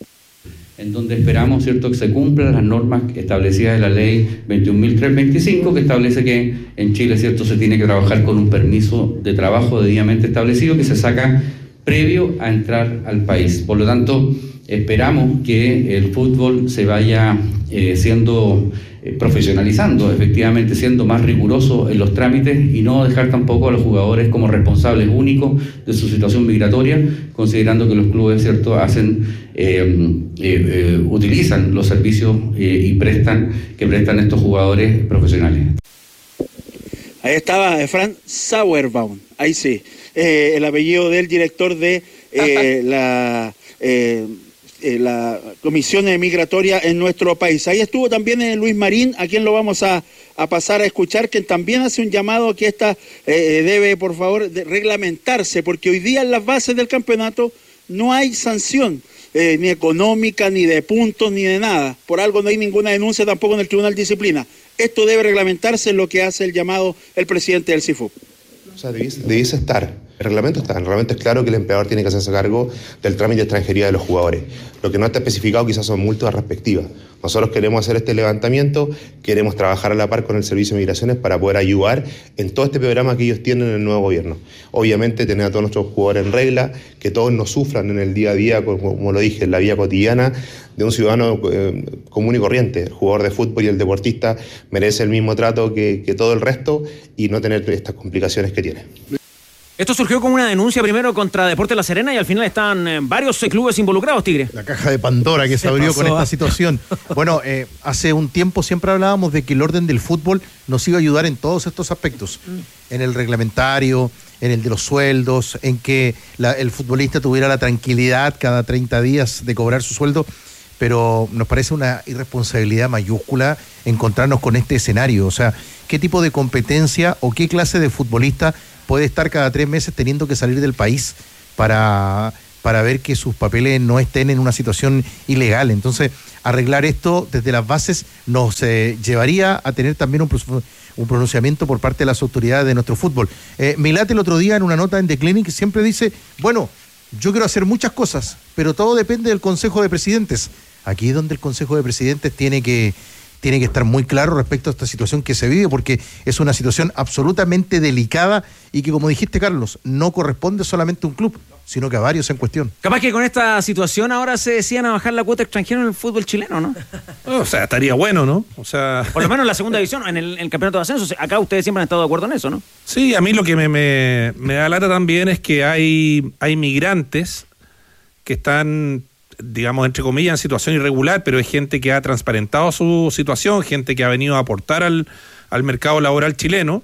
En donde esperamos, ¿cierto?, que se cumplan las normas establecidas en la ley veintiún mil trescientos veinticinco, que establece que en Chile, ¿cierto?, se tiene que trabajar con un permiso de trabajo debidamente establecido que se saca previo a entrar al país. Por lo tanto, esperamos que el fútbol se vaya eh, siendo eh, profesionalizando, efectivamente siendo más riguroso en los trámites y no dejar tampoco a los jugadores como responsables únicos de su situación migratoria, considerando que los clubes, cierto, hacen eh, eh, eh, utilizan los servicios eh, y prestan que prestan estos jugadores profesionales. Ahí estaba eh, Fran Sauerbaum, ahí sí, eh, el apellido del director de eh, la, eh, eh, la Comisión Migratoria en nuestro país. Ahí estuvo también eh, Luis Marín, a quien lo vamos a, a pasar a escuchar, quien también hace un llamado que esta eh, debe, por favor, de reglamentarse, porque hoy día en las bases del campeonato no hay sanción. Eh, ni económica, ni de puntos, ni de nada. Por algo no hay ninguna denuncia tampoco en el Tribunal de Disciplina. Esto debe reglamentarse en lo que hace el llamado el presidente del C I F U. O sea, debiese, debiese estar. El reglamento está, el reglamento es claro que el empleador tiene que hacerse cargo del trámite de extranjería de los jugadores. Lo que no está especificado quizás son multas respectivas. Nosotros queremos hacer este levantamiento, queremos trabajar a la par con el Servicio de Migraciones para poder ayudar en todo este programa que ellos tienen en el nuevo gobierno. Obviamente tener a todos nuestros jugadores en regla, que todos no sufran en el día a día, como lo dije, en la vida cotidiana de un ciudadano eh, común y corriente. El jugador de fútbol y el deportista merece el mismo trato que, que todo el resto y no tener estas complicaciones que tiene. Esto surgió como una denuncia primero contra Deportes La Serena y al final están eh, varios clubes involucrados, Tigre. La caja de Pandora que se, se abrió pasó, con esta situación. Bueno, eh, hace un tiempo siempre hablábamos de que el orden del fútbol nos iba a ayudar en todos estos aspectos. Mm. En el reglamentario, en el de los sueldos, en que la, el futbolista tuviera la tranquilidad cada treinta días de cobrar su sueldo. Pero nos parece una irresponsabilidad mayúscula encontrarnos con este escenario. O sea, ¿qué tipo de competencia o qué clase de futbolista puede estar cada tres meses teniendo que salir del país para, para ver que sus papeles no estén en una situación ilegal? Entonces, arreglar esto desde las bases nos eh, llevaría a tener también un, un pronunciamiento por parte de las autoridades de nuestro fútbol. Eh, Milate el otro día en una nota en The Clinic siempre dice, bueno, yo quiero hacer muchas cosas, pero todo depende del Consejo de Presidentes. Aquí es donde el Consejo de Presidentes tiene que... tiene que estar muy claro respecto a esta situación que se vive, porque es una situación absolutamente delicada y que, como dijiste, Carlos, no corresponde solamente a un club, sino que a varios en cuestión. Capaz que con esta situación ahora se decían a bajar la cuota extranjera en el fútbol chileno, ¿no? O sea, estaría bueno, ¿no? O sea... Por lo menos en la segunda división, en el, en el campeonato de ascenso. Acá ustedes siempre han estado de acuerdo en eso, ¿no? Sí, a mí lo que me, me, me da lata también es que hay, hay migrantes que están, digamos, entre comillas, en situación irregular, pero es gente que ha transparentado su situación, gente que ha venido a aportar al, al mercado laboral chileno,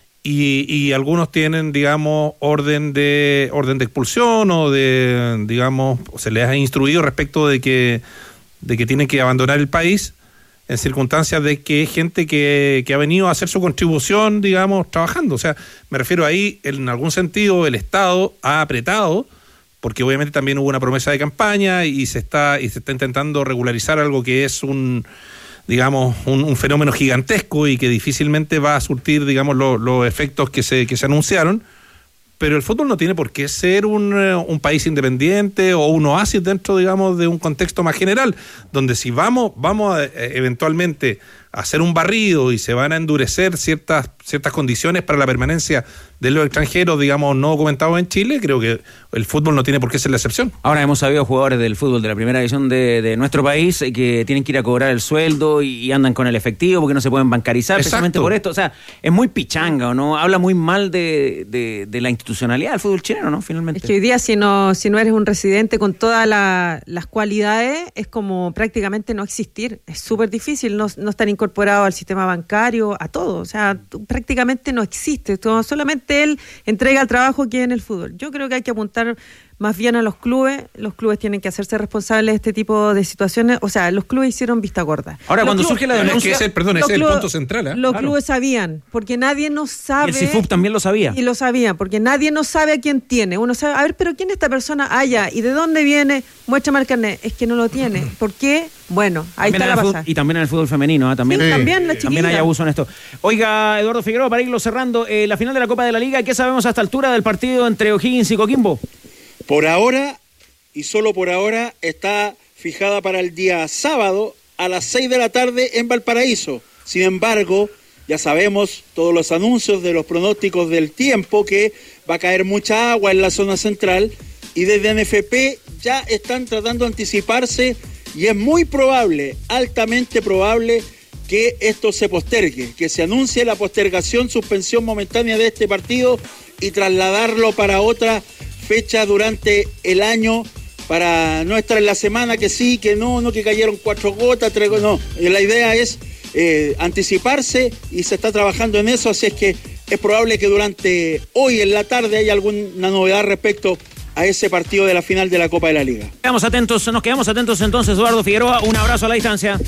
y, y algunos tienen, digamos, orden de orden de expulsión o de, digamos, se les ha instruido respecto de que, de que tienen que abandonar el país en circunstancias de que es gente que, que ha venido a hacer su contribución, digamos, trabajando. O sea, me refiero ahí, en algún sentido, el Estado ha apretado, porque obviamente también hubo una promesa de campaña y se está y se está intentando regularizar algo que es un, digamos, un, un fenómeno gigantesco y que difícilmente va a surtir, digamos, los lo efectos que se que se anunciaron. Pero el fútbol no tiene por qué ser un, un país independiente o un oasis dentro, digamos, de un contexto más general, donde si vamos vamos a, eventualmente a hacer un barrido y se van a endurecer ciertas ciertas condiciones para la permanencia de los extranjeros, digamos, no documentados en Chile, creo que el fútbol no tiene por qué ser la excepción. Ahora hemos sabido jugadores del fútbol de la primera división de, de nuestro país que tienen que ir a cobrar el sueldo y, y andan con el efectivo porque no se pueden bancarizar. Exacto. Precisamente por esto. O sea, es muy pichanga, ¿o no? Habla muy mal de, de, de la institucionalidad del fútbol chileno, ¿no? Finalmente. Es que hoy día si no, si no eres un residente con todas la, las cualidades, es como prácticamente no existir. Es súper difícil, no, no estar incorporado al sistema bancario, a todo. O sea, prácticamente no existe. Todo, solamente él entrega el trabajo que hay en el fútbol. Yo creo que hay que apuntar más bien a los clubes. Los clubes tienen que hacerse responsables de este tipo de situaciones. O sea, los clubes hicieron vista gorda. Ahora, los cuando clubes, surge la denuncia... Es el, perdón, ese es el punto central. ¿eh? Los claro. clubes sabían, porque nadie no sabe... Y el C I F U P también lo sabía. Y lo sabía, porque nadie no sabe a quién tiene. Uno sabe, a ver, pero ¿quién es esta persona? Ah, ya, ¿y de dónde viene? Muéstrame el carnet. Es que no lo tiene. ¿Por qué? Bueno, ahí también está la pasada. pasada. Y también en el fútbol femenino, ¿eh? También, sí, también la también hay abuso en esto. Oiga, Eduardo Figueroa, para irlo cerrando, eh, la final de la Copa de la Liga, ¿qué sabemos a esta altura del partido entre O'Higgins y Coquimbo? Por ahora, y solo por ahora, está fijada para el día sábado a las seis de la tarde en Valparaíso. Sin embargo, ya sabemos todos los anuncios de los pronósticos del tiempo que va a caer mucha agua en la zona central y desde N F P ya están tratando de anticiparse y es muy probable, altamente probable, que esto se postergue, que se anuncie la postergación, suspensión momentánea de este partido y trasladarlo para otra fecha durante el año, para no estar en la semana que sí, que no, no que cayeron cuatro gotas, tres gotas, no. La idea es eh, anticiparse y se está trabajando en eso, así es que es probable que durante hoy en la tarde haya alguna novedad respecto a ese partido de la final de la Copa de la Liga. Quedamos atentos, nos quedamos atentos entonces, Eduardo Figueroa, un abrazo a la distancia.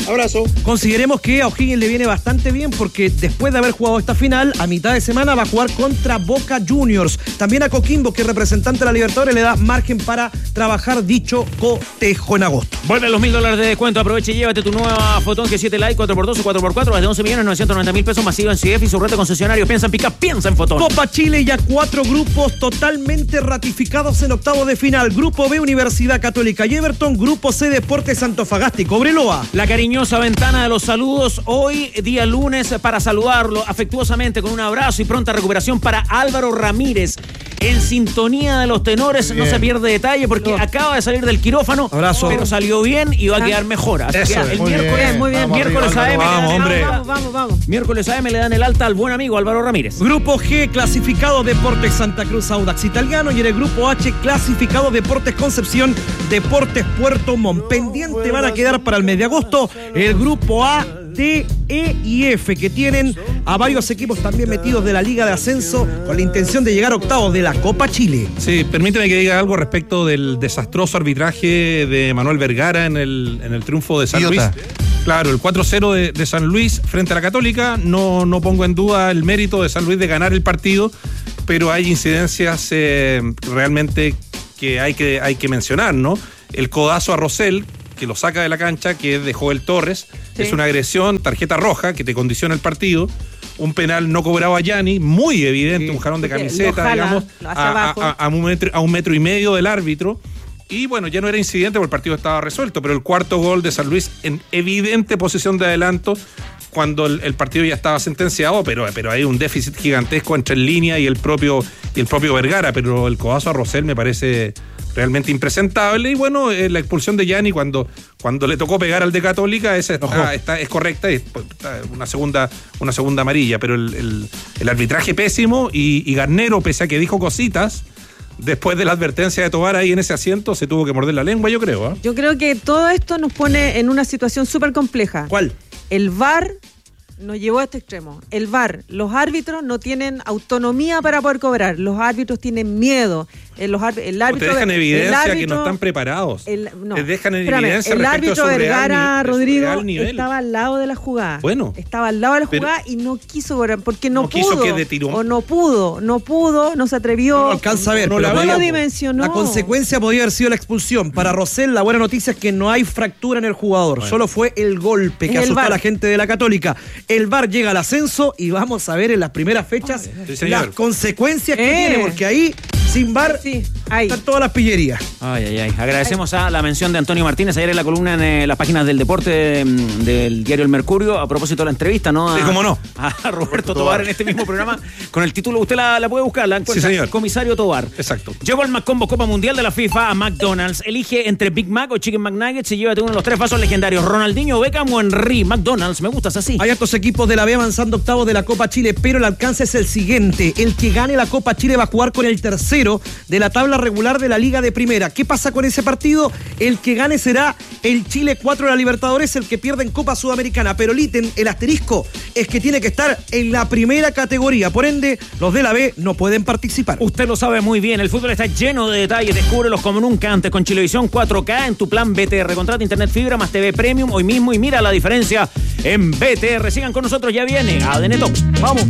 Abrazo. Consideremos que a O'Higgins le viene bastante bien porque después de haber jugado esta final, a mitad de semana va a jugar contra Boca Juniors. También a Coquimbo, que es representante de la Libertadores, le da margen para trabajar dicho cotejo en agosto. Vuelven los mil dólares de descuento. Aprovecha y llévate tu nueva Fotón G siete Lite cuatro por dos o cuatro por cuatro desde once millones novecientos noventa mil pesos masiva en C F y su red de concesionarios. Piensa en picar, piensa en Fotón. Copa Chile, ya cuatro grupos totalmente ratificados en octavos de final. Grupo B, Universidad Católica y Everton. Grupo C, Deportes Antofagasta y Cobreloa. La cariñosa ventana de los saludos hoy, día lunes, para saludarlo afectuosamente con un abrazo y pronta recuperación para Álvaro Ramírez. En sintonía de los tenores, no se pierde detalle porque no. acaba de salir del quirófano, abrazo. Pero salió bien y va a quedar mejor. Así Eso, que el muy miércoles, bien, muy bien. Vamos miércoles arriba, A M vamos, le dan hombre. el, Vamos, vamos, vamos. Miércoles A M le dan el alta al buen amigo Álvaro Ramírez. Grupo G, clasificado Deportes Santa Cruz, Audax Italiano. Y en el grupo H, clasificado Deportes Concepción, Deportes Puerto Montt. Pendiente van a quedar para el mes de agosto el grupo A, D, E y F, que tienen a varios equipos también metidos de la Liga de Ascenso con la intención de llegar a octavos de la Copa Chile. Sí, permíteme que diga algo respecto del desastroso arbitraje de Manuel Vergara en el, en el triunfo de San Idiota. Luis. Claro, el cuatro cero de, de San Luis frente a la Católica. No, no pongo en duda el mérito de San Luis de ganar el partido, pero hay incidencias eh, realmente que hay, que hay que mencionar, ¿no? El codazo a Rosell, que lo saca de la cancha, que es de Joel Torres, sí. Es una agresión, tarjeta roja, que te condiciona el partido. Un penal no cobrado a Gianni, muy evidente, sí. Un jalón de camiseta, jala, digamos, a, a, a, un metro, a un metro y medio del árbitro. Y bueno, ya no era incidente porque el partido estaba resuelto, pero el cuarto gol de San Luis en evidente posición de adelanto cuando el, el partido ya estaba sentenciado, pero, pero hay un déficit gigantesco entre el línea y el propio, y el propio Vergara, pero el codazo a Rosell me parece realmente impresentable. Y bueno, eh, la expulsión de Gianni cuando, cuando le tocó pegar al de Católica, esa está, está, es correcta, es una segunda, una segunda amarilla, pero el, el, el arbitraje pésimo y, y Garnero, pese a que dijo cositas, después de la advertencia de Tobar ahí en ese asiento, se tuvo que morder la lengua, yo creo. ¿eh? Yo creo que todo esto nos pone en una situación súper compleja. ¿Cuál? El V A R nos llevó a este extremo. El V A R, los árbitros no tienen autonomía para poder cobrar. Los árbitros tienen miedo. El, los, el árbitro, te dejan evidencia árbitro, que no están preparados. El, no, te dejan en espérame, evidencia el respecto árbitro a su Vergara real, Rodrigo su real estaba al lado de la jugada. Bueno. Estaba al lado de la jugada pero, y no quiso cobrar porque no, no pudo. Quiso que de tirón. O no pudo, no pudo, no se atrevió. No, no alcanza a ver, no, pero no la lo dimensionó. La consecuencia podría haber sido la expulsión. Para Rosell, la buena noticia es que no hay fractura en el jugador. Bueno. Solo fue el golpe que es asustó a la gente de la Católica. El V A R llega al ascenso y vamos a ver en las primeras fechas sí, las consecuencias que eh. tiene, porque ahí sin V A R sí, están todas las pillerías. Ay, ay, ay. Agradecemos a la mención de Antonio Martínez ayer en la columna en eh, las páginas del deporte de, del diario El Mercurio, a propósito de la entrevista, ¿no? A, sí, cómo no. A Roberto, Roberto Tobar en este mismo programa, con el título, usted la, la puede buscar, la encuentra. Sí, señor. Comisario Tobar. Exacto. Llegó el McCombo Copa Mundial de la FIFA a McDonald's. Elige entre Big Mac o Chicken McNuggets y llévate uno de los tres vasos legendarios. Ronaldinho, Beckham o Henry. McDonald's, me gustas así. Hay estos equipos de la B avanzando octavos de la Copa Chile, pero el alcance es el siguiente. El que gane la Copa Chile va a jugar con el tercero de la tabla regular de la Liga de Primera. ¿Qué pasa con ese partido? El que gane será el Chile cuatro de la Libertadores, el que pierde en Copa Sudamericana. Pero el ítem, el asterisco, es que tiene que estar en la primera categoría. Por ende, los de la B no pueden participar. Usted lo sabe muy bien, el fútbol está lleno de detalles. Descúbrelos como nunca antes con Chilevisión cuatro K en tu plan B T R. Contrata internet fibra más T V Premium hoy mismo y mira la diferencia en B T R. Sigan con nosotros, ya viene A D N Talks. Vamos.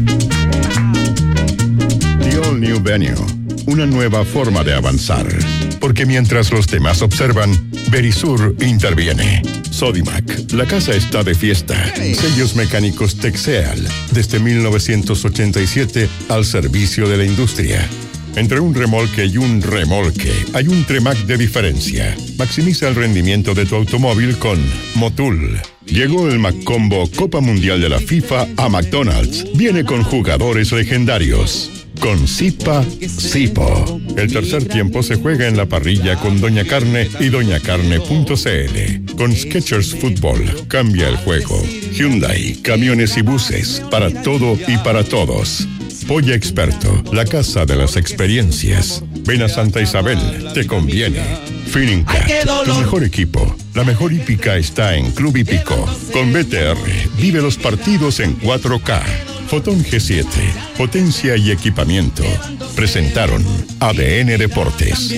The All New Venue. Una nueva forma de avanzar. Porque mientras los demás observan, Verisur interviene. Sodimac, la casa está de fiesta. Sellos mecánicos Texeal, desde mil novecientos ochenta y siete al servicio de la industria. Entre un remolque y un remolque, hay un Tremac de diferencia. Maximiza el rendimiento de tu automóvil con Motul. Llegó el McCombo Copa Mundial de la FIFA a McDonald's. Viene con jugadores legendarios. Con Zipa, Zipo. El tercer tiempo se juega en la parrilla con Doña Carne y doña carne punto c l. Con Skechers Fútbol, cambia el juego. Hyundai, camiones y buses, para todo y para todos. Polla Experto, la casa de las experiencias. Ven a Santa Isabel, te conviene. Fininca, tu mejor equipo. La mejor hípica está en Club Hípico. Con B T R, vive los partidos en cuatro K. Fotón G siete, potencia y equipamiento. Presentaron A D N Deportes.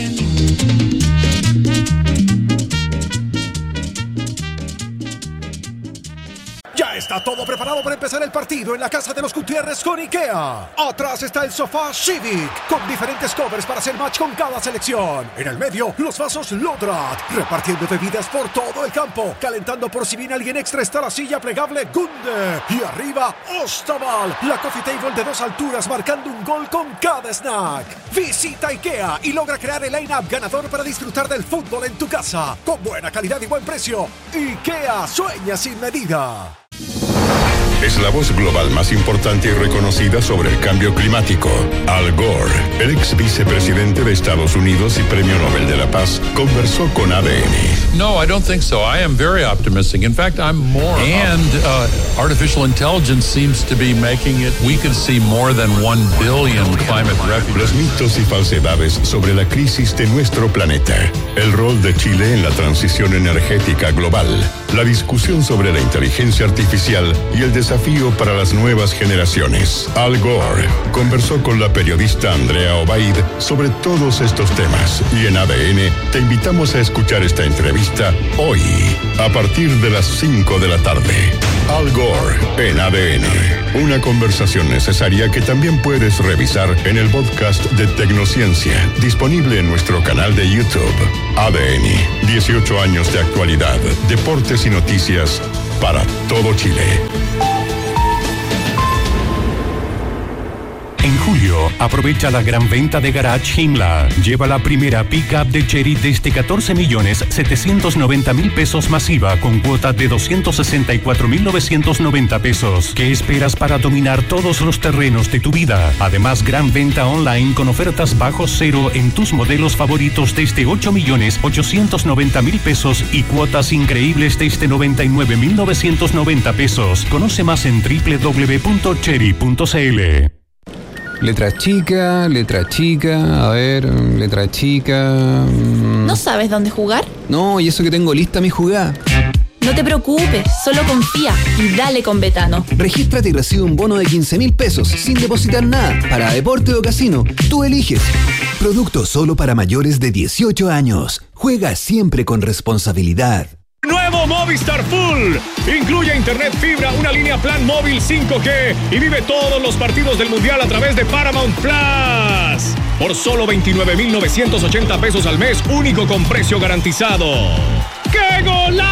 Ya está todo preparado para empezar el partido en la casa de los Gutiérrez con IKEA. Atrás está el sofá Civic, con diferentes covers para hacer match con cada selección. En el medio, los vasos Lodrat, repartiendo bebidas por todo el campo. Calentando por si viene alguien extra está la silla plegable Gunde. Y arriba, Ostaval, la coffee table de dos alturas marcando un gol con cada snack. Visita IKEA y logra crear el line-up ganador para disfrutar del fútbol en tu casa. Con buena calidad y buen precio. IKEA, sueña sin medida. Es la voz global más importante y reconocida sobre el cambio climático. Al Gore, el ex vicepresidente de Estados Unidos y Premio Nobel de la Paz, conversó con A D N. No, I don't think so. I am very optimistic. In fact, I'm more. And uh, artificial intelligence seems to be making it. We could see more than one billion climate refugees. Los mitos y falsedades sobre la crisis de nuestro planeta. El rol de Chile en la transición energética global. La discusión sobre la inteligencia artificial y el desafío para las nuevas generaciones. Al Gore conversó con la periodista Andrea Obaid sobre todos estos temas y en A D N te invitamos a escuchar esta entrevista hoy a partir de las cinco de la tarde. Al Gore en A D N. Una conversación necesaria que también puedes revisar en el podcast de Tecnociencia, disponible en nuestro canal de YouTube. A D N, dieciocho años de actualidad, deportes y noticias para todo Chile. En julio, aprovecha la gran venta de Garage Himla. Lleva la primera pick-up de Chery desde catorce millones setecientos noventa mil pesos masiva con cuota de doscientos sesenta y cuatro mil novecientos noventa pesos. ¿Qué esperas para dominar todos los terrenos de tu vida? Además, gran venta online con ofertas bajo cero en tus modelos favoritos desde ocho millones ochocientos noventa mil pesos y cuotas increíbles desde noventa y nueve mil novecientos noventa pesos. Conoce más en doble u doble u doble u punto chery punto c l. Letra chica, letra chica, a ver, letra chica... ¿No sabes dónde jugar? No, y eso que tengo lista mi jugada. No te preocupes, solo confía y dale con Betano. Regístrate y recibe un bono de quince mil pesos sin depositar nada para deporte o casino. Tú eliges. Producto solo para mayores de dieciocho años. Juega siempre con responsabilidad. Nuevo Movistar Full. Incluye internet fibra, una línea plan móvil cinco G y vive todos los partidos del Mundial a través de Paramount Plus. Por solo veintinueve mil novecientos ochenta pesos al mes, único con precio garantizado. ¡Qué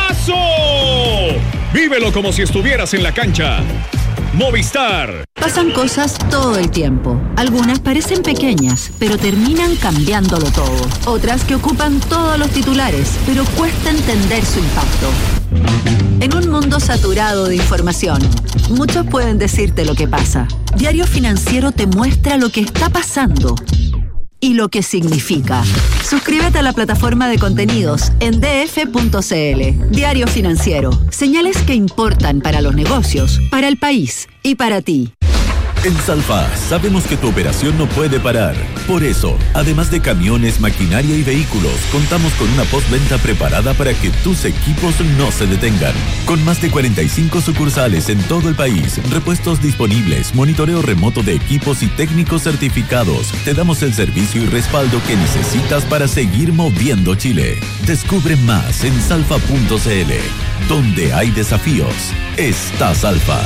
golazo! Vívelo como si estuvieras en la cancha. Movistar. Pasan cosas todo el tiempo. Algunas parecen pequeñas, pero terminan cambiándolo todo. Otras que ocupan todos los titulares, pero cuesta entender su impacto. En un mundo saturado de información, muchos pueden decirte lo que pasa. Diario Financiero te muestra lo que está pasando y lo que significa. Suscríbete a la plataforma de contenidos en d f punto c l. Diario Financiero. Señales que importan para los negocios, para el país y para ti. En Salfa sabemos que tu operación no puede parar. Por eso, además de camiones, maquinaria y vehículos, contamos con una postventa preparada para que tus equipos no se detengan. Con más de cuarenta y cinco sucursales en todo el país, repuestos disponibles, monitoreo remoto de equipos y técnicos certificados, te damos el servicio y respaldo que necesitas para seguir moviendo Chile. Descubre más en salfa punto c l. Donde hay desafíos, está Salfa.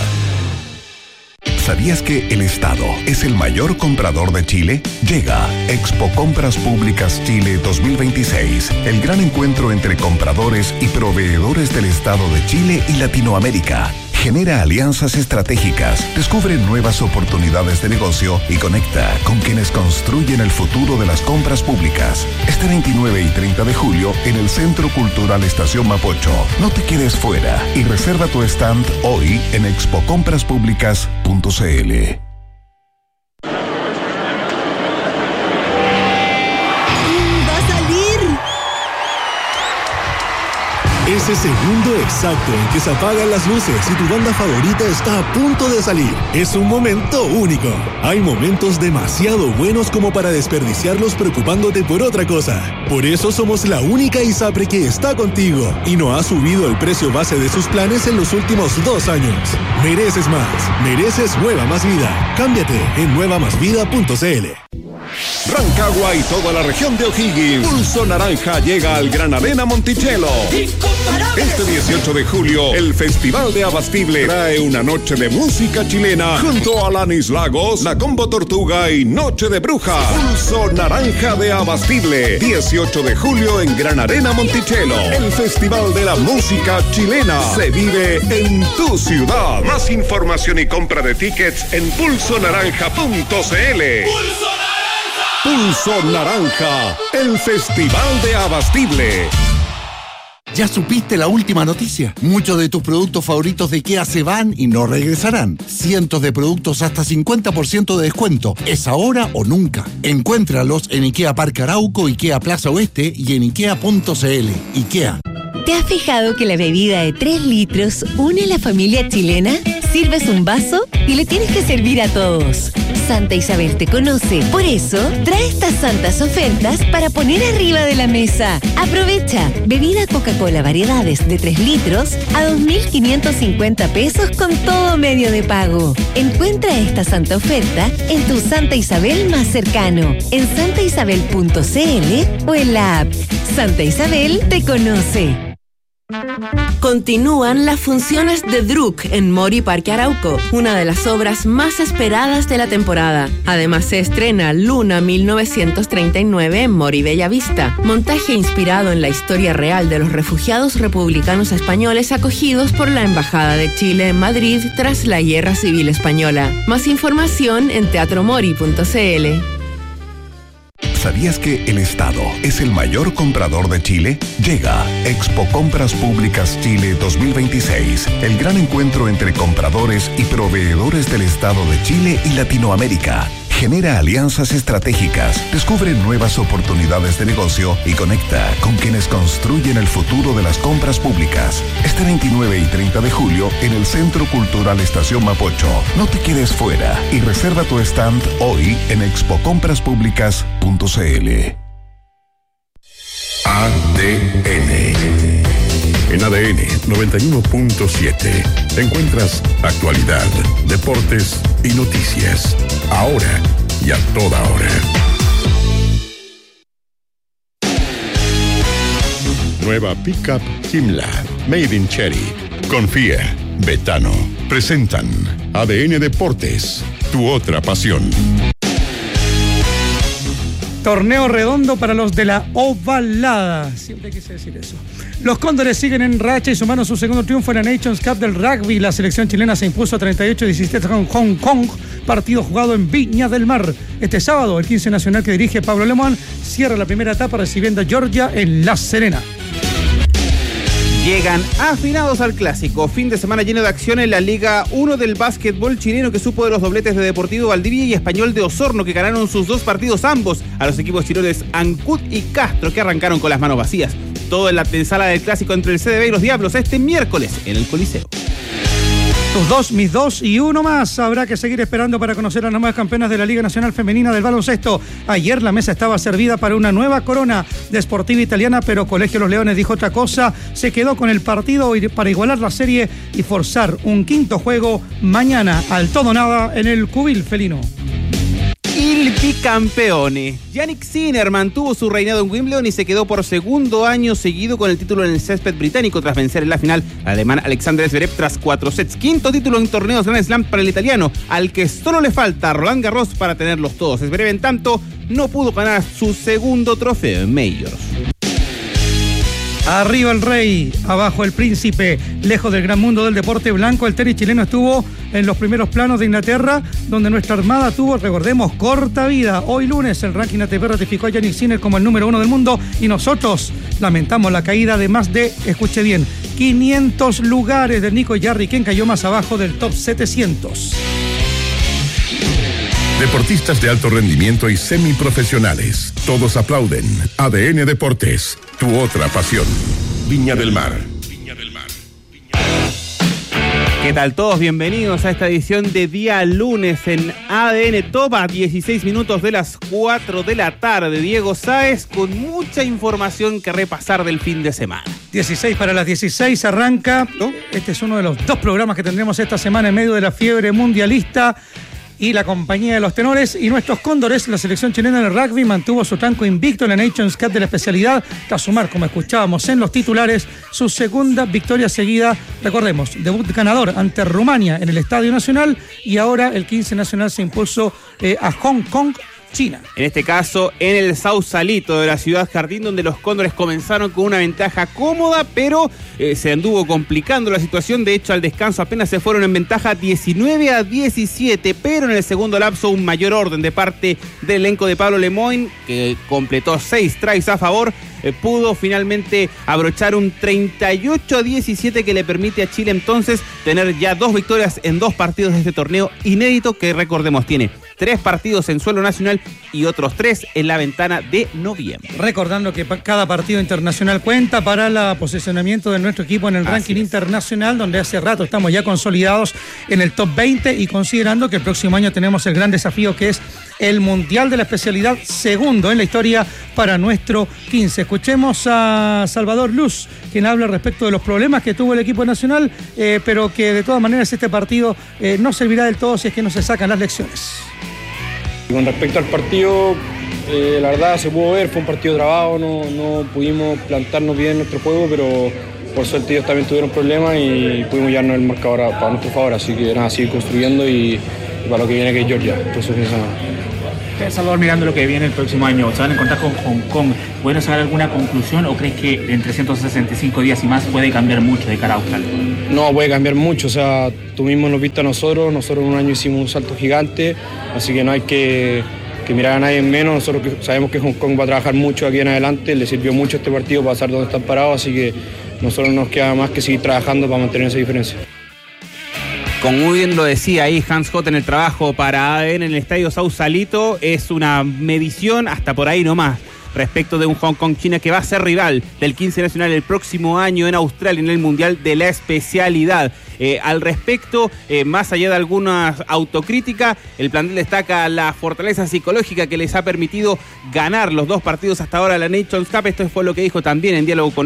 ¿Sabías que el Estado es el mayor comprador de Chile? Llega Expo Compras Públicas Chile dos mil veintiséis, el gran encuentro entre compradores y proveedores del Estado de Chile y Latinoamérica. Genera alianzas estratégicas, descubre nuevas oportunidades de negocio y conecta con quienes construyen el futuro de las compras públicas. Este veintinueve y treinta de julio en el Centro Cultural Estación Mapocho. No te quedes fuera y reserva tu stand hoy en expo compras públicas punto c l. Ese segundo exacto en que se apagan las luces y tu banda favorita está a punto de salir. Es un momento único. Hay momentos demasiado buenos como para desperdiciarlos preocupándote por otra cosa. Por eso somos la única ISAPRE que está contigo y no ha subido el precio base de sus planes en los últimos dos años. Mereces más. Mereces Nueva Más Vida. Cámbiate en nueva más vida punto c l. Rancagua y toda la región de O'Higgins. Pulso Naranja llega al Gran Arena Monticello. Este dieciocho de julio, el Festival de Abastible trae una noche de música chilena junto a Alanis Lagos, La Combo Tortuga y Noche de Brujas. Pulso Naranja de Abastible, dieciocho de julio en Gran Arena Monticello. El Festival de la Música Chilena se vive en tu ciudad. Más información y compra de tickets en pulso naranja punto c l. ¡Pulso Naranja! Pulso Naranja, el Festival de Abastible. ¿Ya supiste la última noticia? Muchos de tus productos favoritos de IKEA se van y no regresarán. Cientos de productos hasta cincuenta por ciento de descuento. ¿Es ahora o nunca? Encuéntralos en IKEA Parque Arauco, IKEA Plaza Oeste y en ikea punto c l. IKEA. ¿Te has fijado que la bebida de tres litros une a la familia chilena? Sirves un vaso y le tienes que servir a todos. Santa Isabel te conoce. Por eso, trae estas santas ofertas para poner arriba de la mesa. Aprovecha. Bebida Coca-Cola variedades de tres litros a dos mil quinientos cincuenta pesos con todo medio de pago. Encuentra esta santa oferta en tu Santa Isabel más cercano, en santa isabel punto c l o en la app. Santa Isabel te conoce. Continúan las funciones de Druk en Mori Parque Arauco, una de las obras más esperadas de la temporada. Además se estrena Luna mil novecientos treinta y nueve en Mori Bellavista, montaje inspirado en la historia real de los refugiados republicanos españoles acogidos por la Embajada de Chile en Madrid tras la Guerra Civil Española. Más información en teatro mori punto c l. ¿Sabías que el Estado es el mayor comprador de Chile? Llega Expo Compras Públicas Chile dos mil veintiséis, el gran encuentro entre compradores y proveedores del Estado de Chile y Latinoamérica. Genera alianzas estratégicas, descubre nuevas oportunidades de negocio y conecta con quienes construyen el futuro de las compras públicas. Este veintinueve y treinta de julio en el Centro Cultural Estación Mapocho. No te quedes fuera y reserva tu stand hoy en expo compras públicas punto c l. A D N. En A D N noventa y uno punto siete encuentras actualidad, deportes y noticias. Ahora y a toda hora. Nueva Pickup Kimla, Made in Cherry. Confía, Betano. Presentan A D N Deportes, tu otra pasión. Torneo redondo para los de la Ovalada. Siempre quise decir eso. Los Cóndores siguen en racha y sumaron su segundo triunfo en la Nations Cup del rugby. La selección chilena se impuso treinta y ocho a diecisiete con Hong Kong, partido jugado en Viña del Mar. Este sábado, el quince nacional que dirige Pablo Lemón cierra la primera etapa recibiendo a Georgia en La Serena. Llegan afinados al clásico. Fin de semana lleno de acción en la Liga uno del básquetbol chileno, que supo de los dobletes de Deportivo Valdivia y Español de Osorno, que ganaron sus dos partidos ambos a los equipos chilones Ancud y Castro, que arrancaron con las manos vacías. Todo en la antesala del clásico entre el C D B y los Diablos este miércoles en el Coliseo. Tus dos, mis dos y uno más. Habrá que seguir esperando para conocer a las nuevas campeonas de la Liga Nacional Femenina del Baloncesto. Ayer la mesa estaba servida para una nueva corona de Sportiva Italiana, pero Colegio Los Leones dijo otra cosa. Se quedó con el partido para igualar la serie y forzar un quinto juego mañana al todo nada en el Cubil felino. Il bicampeone. Yannick Sinner mantuvo su reinado en Wimbledon y se quedó por segundo año seguido con el título en el césped británico tras vencer en la final al alemán Alexander Zverev tras cuatro sets. Quinto título en torneos Grand Slam para el italiano, al que solo le falta Roland Garros para tenerlos todos. Zverev, en tanto, no pudo ganar su segundo trofeo en Majors. Arriba el rey, abajo el príncipe. Lejos del gran mundo del deporte blanco, el tenis chileno estuvo en los primeros planos de Inglaterra, donde nuestra armada tuvo, recordemos, corta vida. Hoy lunes el ranking A T P ratificó a Yannick Sinner como el número uno del mundo y nosotros lamentamos la caída de más de, escuche bien, quinientos lugares de Nico Yarri, quien cayó más abajo del top setecientos. Deportistas de alto rendimiento y semiprofesionales. Todos aplauden. A D N Deportes, tu otra pasión. Viña del Mar. ¿Qué tal todos? Bienvenidos a esta edición de día lunes en A D N Topa, dieciséis minutos de las cuatro de la tarde. Diego Sáez con mucha información que repasar del fin de semana. dieciséis para las dieciséis arranca, ¿no? Este es uno de los dos programas que tendremos esta semana en medio de la fiebre mundialista. y la compañía de los tenores. Y nuestros cóndores, la selección chilena de rugby, mantuvo su tranco invicto en la Nations Cup de la especialidad, tras sumar, como escuchábamos en los titulares, su segunda victoria seguida. Recordemos, debut ganador ante Rumania en el Estadio Nacional, y ahora el quince nacional se impuso eh, a Hong Kong, China. En este caso, en el Sausalito de la ciudad jardín, donde los cóndores comenzaron con una ventaja cómoda, pero eh, se anduvo complicando la situación. De hecho, al descanso apenas se fueron en ventaja diecinueve a diecisiete, pero en el segundo lapso un mayor orden de parte del elenco de Pablo Lemoyne, que completó seis tries a favor, eh, pudo finalmente abrochar un treinta y ocho a diecisiete que le permite a Chile entonces tener ya dos victorias en dos partidos de este torneo inédito, que recordemos tiene tres partidos en suelo nacional y otros tres en la ventana de noviembre. Recordando que cada partido internacional cuenta para el posicionamiento de nuestro equipo en el Así ranking es. internacional, donde hace rato estamos ya consolidados en el top veinte, y considerando que el próximo año tenemos el gran desafío que es el Mundial de la Especialidad, segundo en la historia para nuestro quince. Escuchemos a Salvador Luz, quien habla respecto de los problemas que tuvo el equipo nacional, eh, pero que de todas maneras este partido eh, no servirá del todo si es que no se sacan las lecciones. Con respecto al partido, eh, la verdad se pudo ver, fue un partido trabado, no, no pudimos plantarnos bien en nuestro juego, pero por suerte ellos también tuvieron problemas y pudimos llevarnos el marcador a, para nuestro favor, así que nada, seguir construyendo y, y para lo que viene que es Georgia, entonces esa... Salvador, mirando lo que viene el próximo año, se van a encontrar con Hong Kong. ¿Pueden sacar alguna conclusión o crees que en trescientos sesenta y cinco días y más puede cambiar mucho de cara a Australia? No, puede cambiar mucho, o sea, tú mismo nos viste a nosotros, nosotros en un año hicimos un salto gigante, así que no hay que, que mirar a nadie en menos. Nosotros que sabemos que Hong Kong va a trabajar mucho aquí en adelante, le sirvió mucho este partido para saber dónde están parados, así que nosotros nos queda más que seguir trabajando para mantener esa diferencia. Como muy bien lo decía ahí Hans Hott en el trabajo para A D N en el estadio Sausalito, es una medición hasta por ahí nomás respecto de un Hong Kong China que va a ser rival del quince nacional el próximo año en Australia en el Mundial de la Especialidad. Eh, al respecto, eh, más allá de alguna autocrítica, el plantel destaca la fortaleza psicológica que les ha permitido ganar los dos partidos hasta ahora de la Nations Cup. Esto fue lo que dijo también en diálogo con